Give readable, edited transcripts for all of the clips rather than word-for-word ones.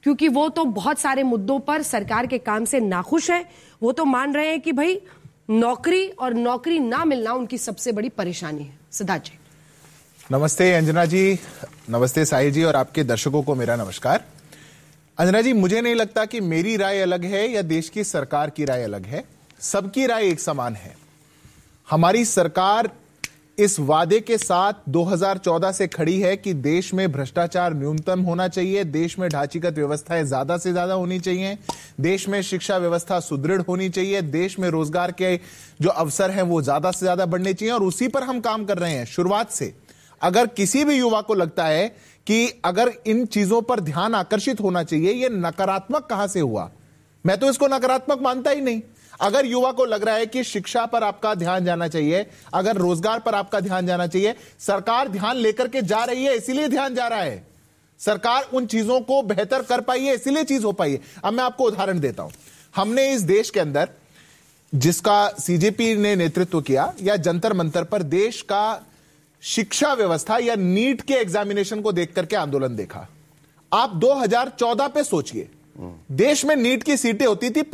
क्योंकि वो तो बहुत सारे मुद्दों पर सरकार के काम से नाखुश है। वो तो मान रहे हैं कि भाई नौकरी और नौकरी ना मिलना उनकी सबसे बड़ी परेशानी है। सिद्धार्थ जी, नमस्ते अंजना जी, नमस्ते साहिल जी और आपके दर्शकों को मेरा नमस्कार। अंजना जी, मुझे नहीं लगता कि मेरी राय अलग है या देश की सरकार की राय अलग है। सबकी राय एक समान है। हमारी सरकार इस वादे के साथ 2014 से खड़ी है कि देश में भ्रष्टाचार न्यूनतम होना चाहिए, देश में ढांचागत व्यवस्थाएं ज्यादा से ज्यादा होनी चाहिए, देश में शिक्षा व्यवस्था सुदृढ़ होनी चाहिए, देश में रोजगार के जो अवसर हैं वो ज्यादा से ज्यादा बढ़ने चाहिए और उसी पर हम काम कर रहे हैं शुरुआत से। अगर किसी भी युवा को लगता है कि अगर इन चीजों पर ध्यान आकर्षित होना चाहिए, यह नकारात्मक कहां से हुआ? मैं तो इसको नकारात्मक मानता ही नहीं। अगर युवा को लग रहा है कि शिक्षा पर आपका ध्यान जाना चाहिए, अगर रोजगार पर आपका ध्यान जाना चाहिए, सरकार ध्यान लेकर के जा रही है, इसीलिए ध्यान जा रहा है। सरकार उन चीजों को बेहतर कर पाई है, इसीलिए चीज हो पाई है। अब मैं आपको उदाहरण देता हूं। हमने इस देश के अंदर, जिसका सीजेपी ने नेतृत्व किया, या जंतर मंतर पर देश का शिक्षा व्यवस्था या नीट के एग्जामिनेशन को देख करके आंदोलन देखा। आप 2014 पे सोचिए, देश में नीट की सीटें होती थी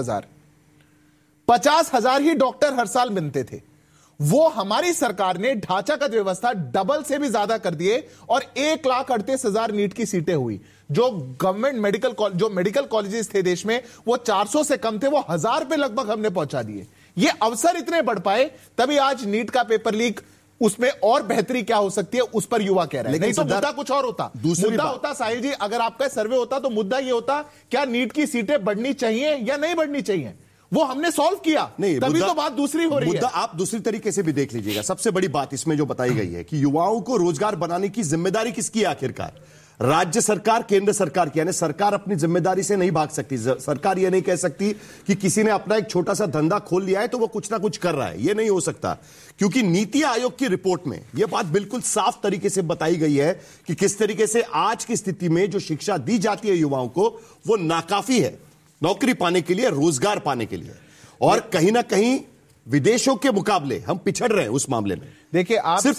50,000 ही डॉक्टर हर साल बनते थे। वो हमारी सरकार ने ढांचागत व्यवस्था डबल से भी ज्यादा कर दिए और 1,38,000 नीट की सीटें हुई। जो गवर्नमेंट मेडिकल कॉलेजेस थे देश में, वो 400 से कम थे, वो 1000 पे लगभग हमने पहुंचा दिए। ये अवसर इतने बढ़ पाए, तभी आज नीट का पेपर लीक, उसमें और बेहतरी क्या हो सकती है, उस पर युवा कह रहे हैं। नहीं तो मुद्दा कुछ और होता। मुद्दा होता साहिल जी, अगर आपका सर्वे होता तो मुद्दा ये होता, क्या नीट की सीटें बढ़नी चाहिए या नहीं बढ़नी चाहिए? वो हमने सॉल्व किया, नहीं, तभी तो बात दूसरी हो रही है। मुद्दा आप दूसरी तरीके से भी देख लीजिएगा। सबसे बड़ी बात इसमें जो बताई गई है कि युवाओं को रोजगार बनाने की जिम्मेदारी किसकी है आखिरकार? राज्य सरकार, केंद्र सरकार की। यानी सरकार अपनी जिम्मेदारी से नहीं भाग सकती। सरकार यह नहीं कह सकती कि किसी ने अपना एक छोटा सा धंधा खोल लिया है तो वो कुछ ना कुछ कर रहा है। यह नहीं हो सकता, क्योंकि नीति आयोग की रिपोर्ट में यह बात बिल्कुल साफ तरीके से बताई गई है कि किस तरीके से आज की स्थिति में जो शिक्षा दी जाती है युवाओं को, वो नाकाफी है नौकरी पाने के लिए, रोजगार पाने के लिए। और कहीं ना कहीं विदेशों के मुकाबले हम पिछड़ रहे हैं उस मामले में। देखिए, आप सिर्फ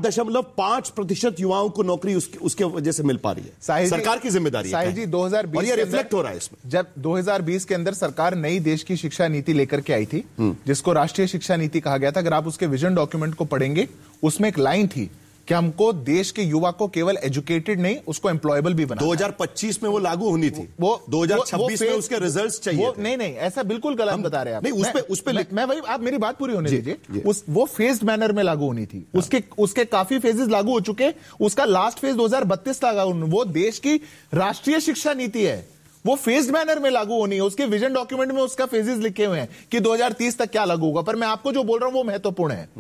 8.5% युवाओं को नौकरी उसके वजह से मिल पा रही है। सरकार की जिम्मेदारी है जी। 2020 और ये रिफ्लेक्ट हो रहा है इसमें। जब 2020 के अंदर सरकार नई देश की शिक्षा नीति लेकर के आई थी, जिसको राष्ट्रीय शिक्षा नीति कहा गया था, अगर आप उसके विजन डॉक्यूमेंट को पढ़ेंगे, उसमें एक लाइन थी कि हमको देश के युवा को केवल एजुकेटेड नहीं, उसको एम्प्लॉयबल भी बनाना। 2025 में वो लागू होनी थी, वो 2026 में उसके रिजल्ट्स चाहिए थे। नहीं, ऐसा बिल्कुल गलत बता रहे हैं आप। नहीं, उस पे मैं वही, आप मेरी बात पूरी होने दीजिए। वो फेज्ड मैनर में लागू होनी थी। उसके काफी फेजेस लागू हो चुके। उसका लास्ट फेज 2032 लागू। वो देश की राष्ट्रीय शिक्षा नीति है, वो फेज्ड मैनर में लागू होनी है। उसके विजन डॉक्यूमेंट में उसका फेजेस लिखे हुए हैं कि 2030 तक क्या लागू होगा। पर मैं आपको जो बोल रहा हूं वो महत्वपूर्ण है।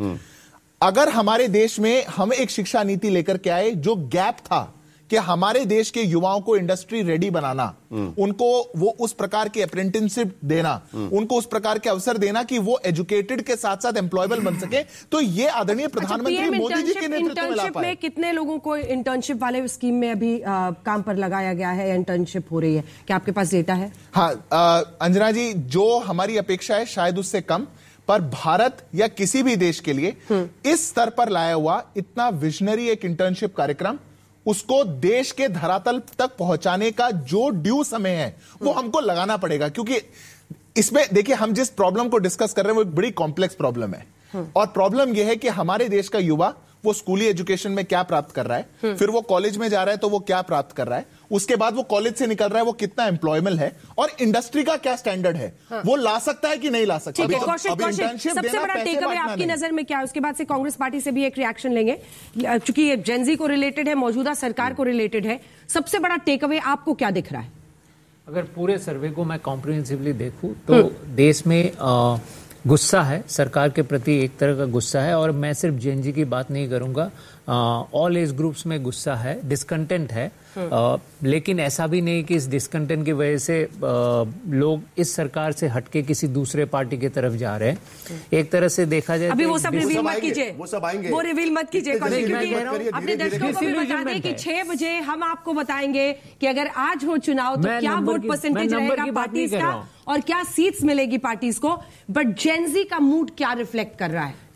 अगर हमारे देश में हम एक शिक्षा नीति लेकर के आए, जो गैप था कि हमारे देश के युवाओं को इंडस्ट्री रेडी बनाना, उनको वो उस प्रकार की अप्रेंटिसशिप देना, उनको उस प्रकार के अवसर देना कि वो एजुकेटेड के साथ साथ एम्प्लॉयबल बन सके, तो ये आदरणीय प्रधानमंत्री मोदी जी के नेतृत्व में ला पाए। कितने लोगों को इंटर्नशिप वाले स्कीम में अभी काम पर लगाया गया है, इंटर्नशिप हो रही है? क्या आपके पास डेटा है? हाँ अंजना जी, जो हमारी अपेक्षा है शायद उससे कम, पर भारत या किसी भी देश के लिए इस स्तर पर लाया हुआ इतना विजनरी एक इंटर्नशिप कार्यक्रम, उसको देश के धरातल तक पहुंचाने का जो ड्यू समय है वो हमको लगाना पड़ेगा। क्योंकि इसमें देखिए, हम जिस प्रॉब्लम को डिस्कस कर रहे हैं वो एक बड़ी कॉम्प्लेक्स प्रॉब्लम है। और प्रॉब्लम यह है कि हमारे देश का युवा, वो स्कूली एजुकेशन में क्या प्राप्त कर रहा है, फिर वो कॉलेज में जा रहा है तो वो क्या प्राप्त कर रहा है, उसके बाद वो कॉलेज से निकल रहा है वो कितना एम्प्लॉयबल है, और इंडस्ट्री का क्या स्टैंडर्ड है, वो ला सकता है कि नहीं ला सकता। सबसे बड़ा टेकअवे आपकी नजर में क्या है? उसके बाद से कांग्रेस पार्टी से भी एक रिएक्शन लेंगे, क्योंकि ये जेनजी को रिलेटेड है, मौजूदा सरकार को रिलेटेड है। सबसे बड़ा टेकअवे आपको क्या दिख रहा है? अगर पूरे सर्वे को मैं कॉम्प्रिहेंसिवली देखूं तो देश में गुस्सा है सरकार के प्रति, एक तरह का गुस्सा है। और मैं सिर्फ जेएनजी की बात नहीं करूंगा, ऑल एज ग्रुप्स में गुस्सा है, डिस्कंटेंट है। लेकिन ऐसा भी नहीं कि इस डिस्कंटेंट की वजह से लोग इस सरकार से हटके किसी दूसरे पार्टी की तरफ जा रहे हैं। एक तरह से देखा जाए अभी वो सब रिवील मत कीजिए, वो रिवील मत कीजिए, क्योंकि अपने दर्शकों को भी बता दें कि 6 बजे हम आपको बताएंगे कि अगर आज हो चुनाव तो क्या वोट परसेंटेज रहेगा पार्टीज का और क्या सीट्स मिलेगी पार्टीज को। बट जेनजी का मूड क्या रिफ्लेक्ट कर रहा है?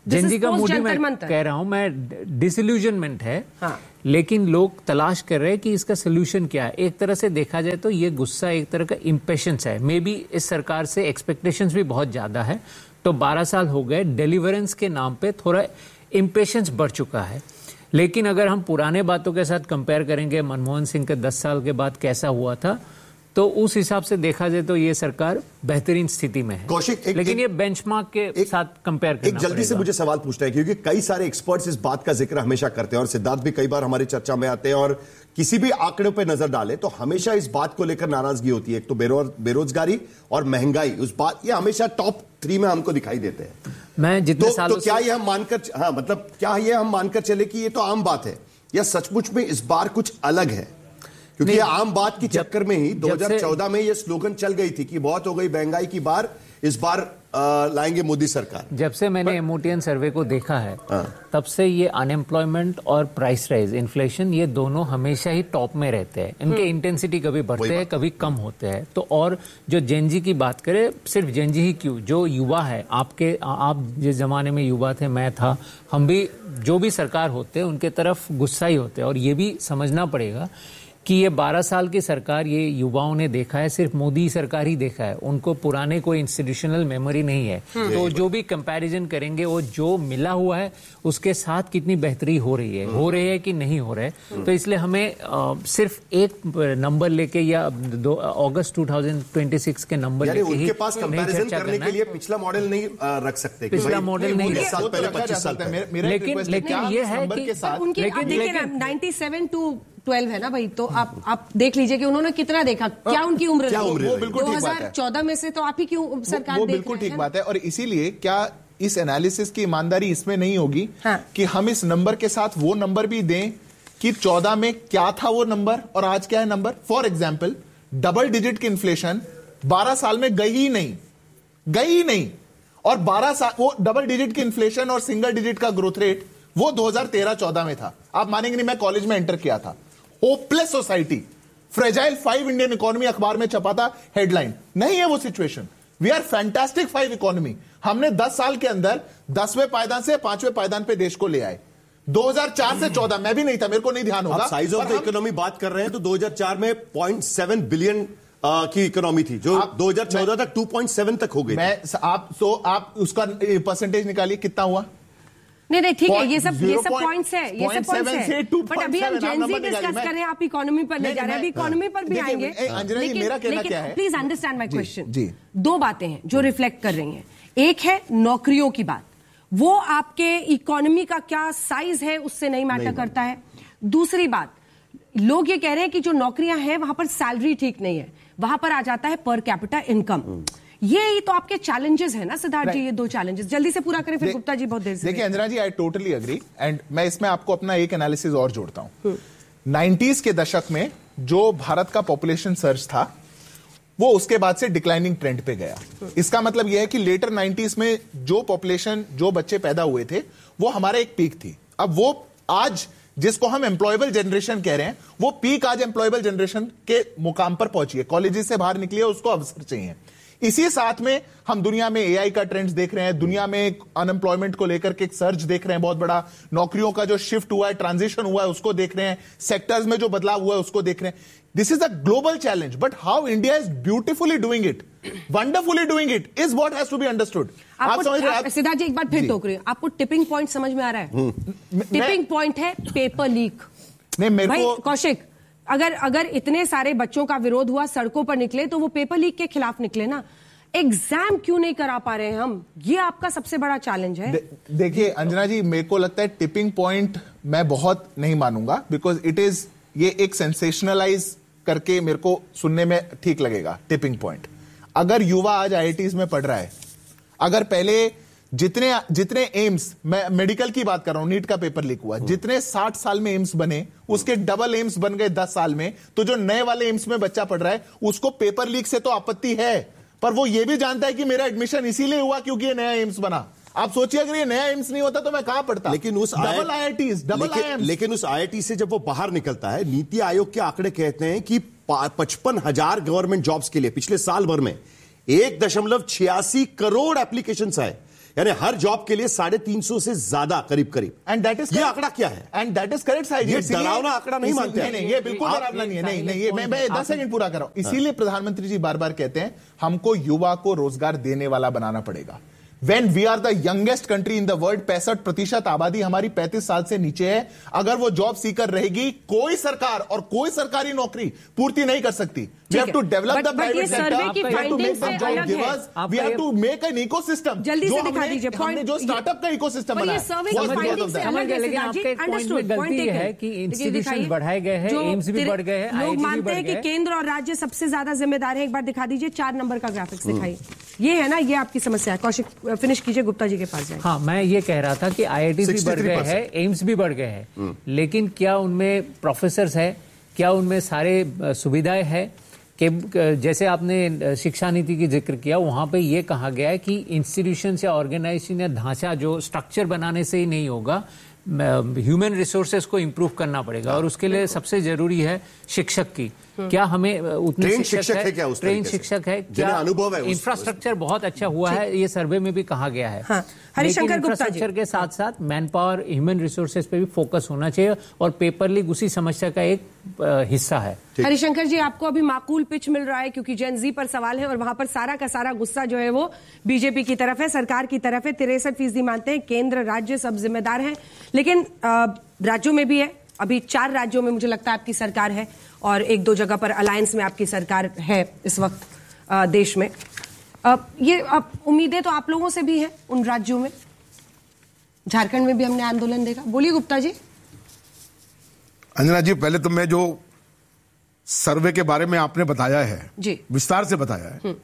जेनजी का मूड मैं कह रहा हूं, मैं डिसइल्यूजनमेंट है। हाँ। लेकिन लोग तलाश कर रहे हैं कि इसका सोल्यूशन क्या है। एक तरह से देखा जाए तो ये गुस्सा एक तरह का इम्पेशंस है। मे बी इस सरकार से एक्सपेक्टेशंस भी बहुत ज्यादा है, तो 12 साल हो गए, डिलीवरेंस के नाम पे थोड़ा इम्पेशंस बढ़ चुका है। लेकिन अगर हम पुराने बातों के साथ कंपेयर करेंगे, मनमोहन सिंह के 10 साल के बाद कैसा हुआ था, तो उस हिसाब से देखा जाए तो ये सरकार बेहतरीन स्थिति में है। कौशिक, लेकिन ये बेंचमार्क के साथ कंपेयर करना एक जल्दी से मुझे सवाल पूछना है, क्योंकि कई सारे एक्सपर्ट्स इस बात का जिक्र हमेशा करते हैं और सिद्धार्थ भी कई बार हमारी चर्चा में आते हैं, और किसी भी आंकड़े पर नजर डाले तो हमेशा इस बात को लेकर नाराजगी होती है। एक तो बेरोजगारी और महंगाई, उस बात ये हमेशा टॉप 3 में हमको दिखाई देते हैं। मैं जितने सालों तो क्या ये हम मानकर, हाँ मतलब क्या ये हम मानकर चले कि ये तो आम बात है, या सचमुच में इस बार कुछ अलग है? क्योंकि आम बात की चक्कर में ही 2014 में ये स्लोगन चल गई थी कि बहुत हो गई महंगाई की बार, इस बार लाएंगे मोदी सरकार। जब से मैंने एमओटीएन सर्वे को देखा है, तब से ये अनएम्प्लॉयमेंट और प्राइस राइज, इन्फ्लेशन, ये दोनों हमेशा ही टॉप में रहते हैं। इनके इंटेंसिटी कभी बढ़ते हैं, कभी कम होते हैं। तो और जो जेनजी की बात करें, सिर्फ जेनजी ही क्यों, जो युवा है, आप जिस जमाने में युवा थे, मैं था, हम भी जो भी सरकार होते हैं उनके तरफ गुस्सा ही होते हैं। और ये भी समझना पड़ेगा कि ये 12 साल की सरकार, ये युवाओं ने देखा है, सिर्फ मोदी सरकार ही देखा है, उनको पुराने कोई इंस्टीट्यूशनल मेमोरी नहीं है। तो जो भी कंपैरिजन करेंगे, वो जो मिला हुआ है उसके साथ कितनी बेहतरी हो रही है कि नहीं हो रहा है। तो इसलिए हमें सिर्फ एक नंबर लेके या अगस्त 2026 के नंबर लेके ही उनके पास कंपैरिजन करने के लिए पिछला मॉडल नहीं रख सकते, पिछला मॉडल नहीं रख सकते, 25 साल पहले। लेकिन ये है कि 97 to 12 है ना भाई, तो आप देख लीजिए कि उन्होंने कितना देखा, क्या उनकी उम्र है? वो बिल्कुल ठीक बात है। 2014 में से तो आप ही क्यों सरकार वो बिल्कुल ठीक बात है। और इसीलिए क्या इस एनालिसिस की ईमानदारी इसमें नहीं होगी कि हम इस नंबर के साथ वो नंबर भी दें कि 14 में क्या था वो नंबर और आज क्या है number. For example, double digit की इन्फ्लेशन 12 साल में गई ही नहीं। और 12 साल वो डबल डिजिट की इन्फ्लेशन और सिंगल डिजिट का ग्रोथ रेट वो 2013-14 में था। आप मानेंगे नहीं, मैं कॉलेज में एंटर किया था। Hopeless society, fragile 5 Indian economy अखबार में छपा था, हेडलाइन। नहीं है वो situation. We are fantastic 5 economy. हमने 10 साल के अंदर 10वें पायदान से 5वें पायदान पे देश को ले आए। 2004 से 14 मैं भी नहीं था, मेरे को नहीं ध्यान होगा। साइज ऑफ द इकोनॉमी बात कर रहे हैं तो 2004 में 0.7 बिलियन की इकोनॉमी थी, जो 2014 तक 2.7 तक हो गई। आप उसका परसेंटेज निकालिए, कितना हुआ? नहीं ठीक है, ये सब पॉइंट्स है, ये सब पॉइंट्स है। बट अभी हम जेनजी डिस्कस कर रहे हैं, आप इकोनॉमी पर ले जा रहे हैं, अभी इकोनॉमी पर भी आएंगे। लेकिन प्लीज अंडरस्टैंड माय क्वेश्चन। दो बातें हैं जो रिफ्लेक्ट कर रही हैं। एक है नौकरियों की बात, वो आपके इकोनॉमी का क्या साइज है उससे नहीं मैटर करता है। दूसरी बात, लोग ये कह रहे हैं कि जो नौकरियां हैं वहां पर सैलरी ठीक नहीं है, वहां पर आ जाता है पर कैपिटा इनकम। ये ही तो आपके चैलेंजेस है ना सिद्धार्थ जी, ये 2 चैलेंजेस जल्दी से पूरा करें, फिर गुप्ता जी बहुत देर से। देखिए अंजना जी, आई टोटली अग्री, एंड मैं इसमें आपको अपना एक एनालिसिस और जोड़ता हूं। 90s के दशक में जो भारत का पॉपुलेशन सर्ज था, वो उसके बाद से डिक्लाइनिंग ट्रेंड पे गया। इसका मतलब यह है कि लेटर 90s में जो पॉपुलेशन, जो बच्चे पैदा हुए थे, वो हमारा एक पीक थी। अब वो आज जिसको हम एम्प्लॉयबल जनरेशन कह रहे हैं, वो पीक आज एम्प्लॉयबल जनरेशन के मुकाम पर पहुंची है। कॉलेजेस से बाहर निकली है, उसको अवसर चाहिए। इसी साथ में हम दुनिया में एआई का ट्रेंड्स देख रहे हैं, दुनिया में अनएम्प्लॉयमेंट को लेकर के एक सर्ज देख रहे हैं बहुत बड़ा, नौकरियों का जो शिफ्ट हुआ है, ट्रांजिशन हुआ है, उसको देख रहे हैं, सेक्टर्स में जो बदलाव हुआ है उसको देख रहे हैं। This is a global challenge, but how India is beautifully doing it, wonderfully doing it, is what has to be understood. आप समझ रहे हैं? सिद्धार्थ जी एक बार फिर टोक रही हूं, आपको टिपिंग पॉइंट समझ में आ रहा है? टिपिंग पॉइंट है पेपर लीक। नहीं मेरे भाई को कौशिक, अगर इतने सारे बच्चों का विरोध हुआ, सड़कों पर निकले, तो वो पेपर लीक के खिलाफ निकले ना। एग्जाम क्यों नहीं करा पा रहे हैं हम? ये आपका सबसे बड़ा चैलेंज है। देखिए अंजना जी, मेरे को लगता है टिपिंग पॉइंट मैं बहुत नहीं मानूंगा, बिकॉज इट इज, ये एक सेंसेशनलाइज करके मेरे को सुनने में ठीक लगेगा। टिपिंग पॉइंट, अगर युवा आज आईआईटीज में पढ़ रहा है, अगर पहले जितने एम्स, मैं मेडिकल की बात कर रहा हूं, नीट का पेपर लीक हुआ, जितने 60 साल में एम्स बने उसके डबल एम्स बन गए 10 साल में, तो जो नए वाले एम्स में बच्चा पढ़ रहा है उसको पेपर लीक से तो आपत्ति है, पर वो ये भी जानता है कि मेरा एडमिशन इसीलिए हुआ क्योंकि ये नया एम्स बना। आप सोचिए अगर ये नया एम्स नहीं होता तो मैं कहां पढ़ता। लेकिन उस डबल आईआईटीज, डबल आईएम्स। लेकिन उस आईआईटी से जब वो बाहर निकलता है, नीति आयोग के आंकड़े कहते हैं कि 55,000 गवर्नमेंट जॉब्स के लिए पिछले साल भर में 1.86 करोड़ एप्लीकेशंस आए। यानी हर जॉब के लिए 350 से ज्यादा करीब एंड दैट इज, ये आंकड़ा क्या है? And that is correct side. ये डरावना आंकड़ा नहीं मानते हैं। नहीं, ये बिल्कुल डरावना नहीं है। नहीं, ये मैं 10 सेकंड पूरा कर रहा हूं। इसीलिए प्रधानमंत्री जी बार बार कहते हैं हमको युवा को रोजगार देने वाला बनाना पड़ेगा। When we are the youngest country in the world, 65% आबादी हमारी 35 साल से नीचे है। अगर वो जॉब सीकर रहेगी, कोई सरकार और कोई सरकारी नौकरी पूर्ति नहीं कर सकती। We have to develop the private sector. We have to make some job givers. We have to make an ecosystem. जल्दी से दिखा दीजिए। हमने जो स्टार्टअप का इकोसिस्टम बनाया, लेकिन आपके पॉइंट में गलती है कि इंस्टीट्यूशन बढ़ाए गए हैं, एम्स भी बढ़ गए हैं, लोग मानते हैं कि केंद्र और राज्य सबसे ज्यादा जिम्मेदार है। एक बार दिखा दीजिए 4 नंबर का ग्राफिक्स दिखाइए। ये है ना, ये आपकी समस्या है। कौशिक फिनिश कीजिए, गुप्ता जी के पास जाइए। हाँ, मैं ये कह रहा था कि IIT भी बढ़ गए हैं, एम्स भी बढ़ गए हैं, लेकिन क्या उनमें प्रोफेसर है, क्या उनमें सारे सुविधाएं हैं? कि जैसे आपने शिक्षा नीति की जिक्र किया, वहां पे ये कहा गया है कि इंस्टीट्यूशन या ऑर्गेनाइजेशन या ढांचा जो स्ट्रक्चर बनाने से ही नहीं होगा, ह्यूमन रिसोर्सेज को इंप्रूव करना पड़ेगा और उसके लिए सबसे जरूरी है शिक्षक की। क्या हमें उतने शिक्षक है? ट्रेन शिक्षक है क्या? अनुभव है? इंफ्रास्ट्रक्चर बहुत अच्छा हुआ है, ये सर्वे में भी कहा गया है। हाँ, हरिशंकर गुप्ता जी, इंफ्रास्ट्रक्चर के साथ साथ मैन पावर, ह्यूमन रिसोर्सेज पे भी फोकस होना चाहिए और पेपर लीक उसी समस्या का एक हिस्सा है। हरिशंकर जी, आपको अभी माकूल पिच मिल रहा है क्योंकि जेन जी पर सवाल है और वहां पर सारा का सारा गुस्सा जो है वो बीजेपी की तरफ है, सरकार की तरफ है। 63% मानते हैं केंद्र राज्य सब जिम्मेदार हैं, लेकिन राज्यों में भी है। अभी 4 राज्यों में मुझे लगता है आपकी सरकार है और 1-2 जगह पर अलायंस में आपकी सरकार है इस वक्त देश में। ये उम्मीदें तो आप लोगों से भी हैं उन राज्यों में। झारखंड में भी हमने आंदोलन देखा। बोलिए गुप्ता जी। अंजना जी, पहले तो मैं जो सर्वे के बारे में आपने बताया है जी, विस्तार से बताया है,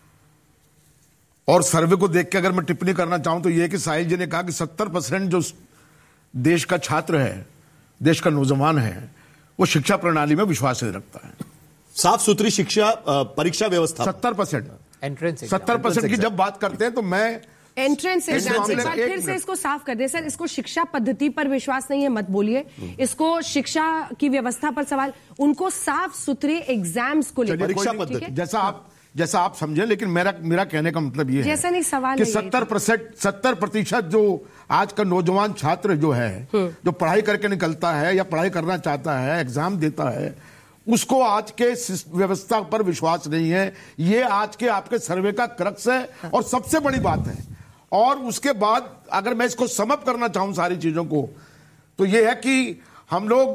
और सर्वे को देख के अगर मैं टिप्पणी करना चाहूं तो यह कि साहिल जी ने कहा कि 70% जो देश का छात्र है, देश का नौजवान है, वो शिक्षा प्रणाली में विश्वास नहीं रखता है। साफ सुथरी शिक्षा परीक्षा व्यवस्था 70%। एंट्रेंस 70% की जब बात करते हैं तो मैं एंट्रेंस एग्जाम फिर से इसको साफ कर दे सर। इसको शिक्षा पद्धति पर विश्वास नहीं है मत बोलिए, इसको शिक्षा की व्यवस्था पर सवाल। उनको साफ सुथरे एग्जाम्स को लेकर परीक्षा पद्धति जैसा आप समझे, लेकिन मेरा कहने का मतलब ये जैसा नहीं सवाल कि 70% जो आज का नौजवान छात्र जो है, जो पढ़ाई करके निकलता है या पढ़ाई करना चाहता है, एग्जाम देता है, उसको आज के व्यवस्था पर विश्वास नहीं है। ये आज के आपके सर्वे का क्रक्स है और सबसे बड़ी बात है। और उसके बाद अगर मैं इसको समअप करना चाहूं सारी चीजों को, तो ये है कि हम लोग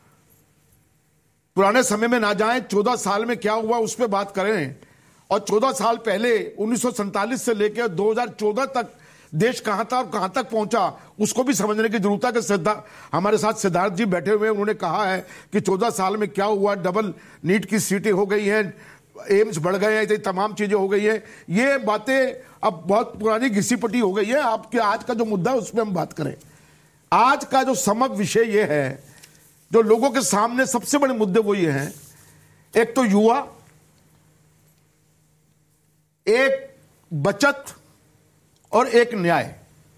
पुराने समय में ना जाएं, 14 साल में क्या हुआ उस पर बात करें। और 14 साल पहले 1947 से लेकर 2014 तक देश कहां था और कहां तक पहुंचा, उसको भी समझने की जरूरत है। कि हमारे साथ सिद्धार्थ जी बैठे हुए हैं, उन्होंने कहा है कि 14 साल में क्या हुआ, डबल नीट की सीटें हो गई हैं, एम्स बढ़ गए हैं, तमाम चीजें हो गई हैं। ये बातें अब बहुत पुरानी घिसी पटी हो गई है। आपके आज का जो मुद्दा है उस पर हम बात करें। आज का जो समग्र विषय ये है, जो लोगों के सामने सबसे बड़े मुद्दे वो ये हैं, एक तो युवा, एक बचत और एक न्याय।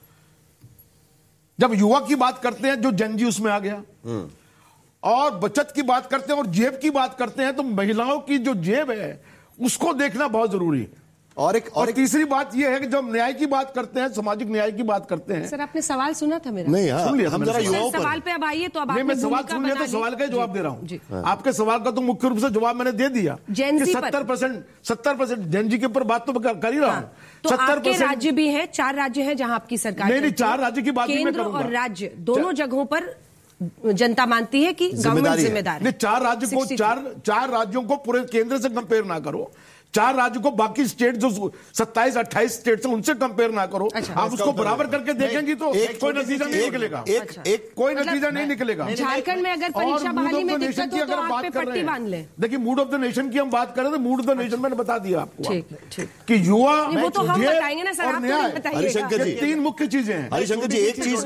जब युवा की बात करते हैं, जो जनजी उसमें आ गया, और बचत की बात करते हैं और जेब की बात करते हैं, तो महिलाओं की जो जेब है उसको देखना बहुत जरूरी है। और तीसरी बात यह है कि जब न्याय की बात करते हैं, सामाजिक न्याय की बात करते हैं। सर, आपने सवाल सुना था मेरा? नहीं, सुन लिया। हम जरा युवाओं पर सवाल पे अब आइए। तो अब मैं सवाल सुन लिया तो सवाल का जवाब दे रहा हूं। आपके सवाल का तो मुख्य रूप से जवाब मैंने दे दिया कि 70% जेन जी के ऊपर बात तो कर ही रहा हूं। तो आपके राज्य भी है, 4 राज्य हैं जहां आपकी सरकार नहीं, 4 राज्य की बात केंद्र और राज्य दोनों जगहों पर जनता मानती है कि गवर्नमेंट जिम्मेदार है। 4 राज्यों को पूरे केंद्र से कंपेयर ना करो। 4 राज्यों को बाकी स्टेट जो 27-28 स्टेट से उनसे कंपेयर ना करो। आप उसको बराबर करके देखेंगे तो कोई नतीजा नहीं निकलेगा। कोई नतीजा नहीं निकलेगा। झारखंड में अगर परीक्षा बहाली में दिक्कत हो तो आप पे पट्टी बांध लें। देखिए, मूड ऑफ द नेशन की हम बात करें तो मूड ऑफ द नेशन मैंने बता दिया आपको कि युवा, वो तो हम बताएंगे ना सर, आप नहीं बताइएगा। हरिशंकर जी, 3 मुख्य चीजें हैं। हरिशंकर जी,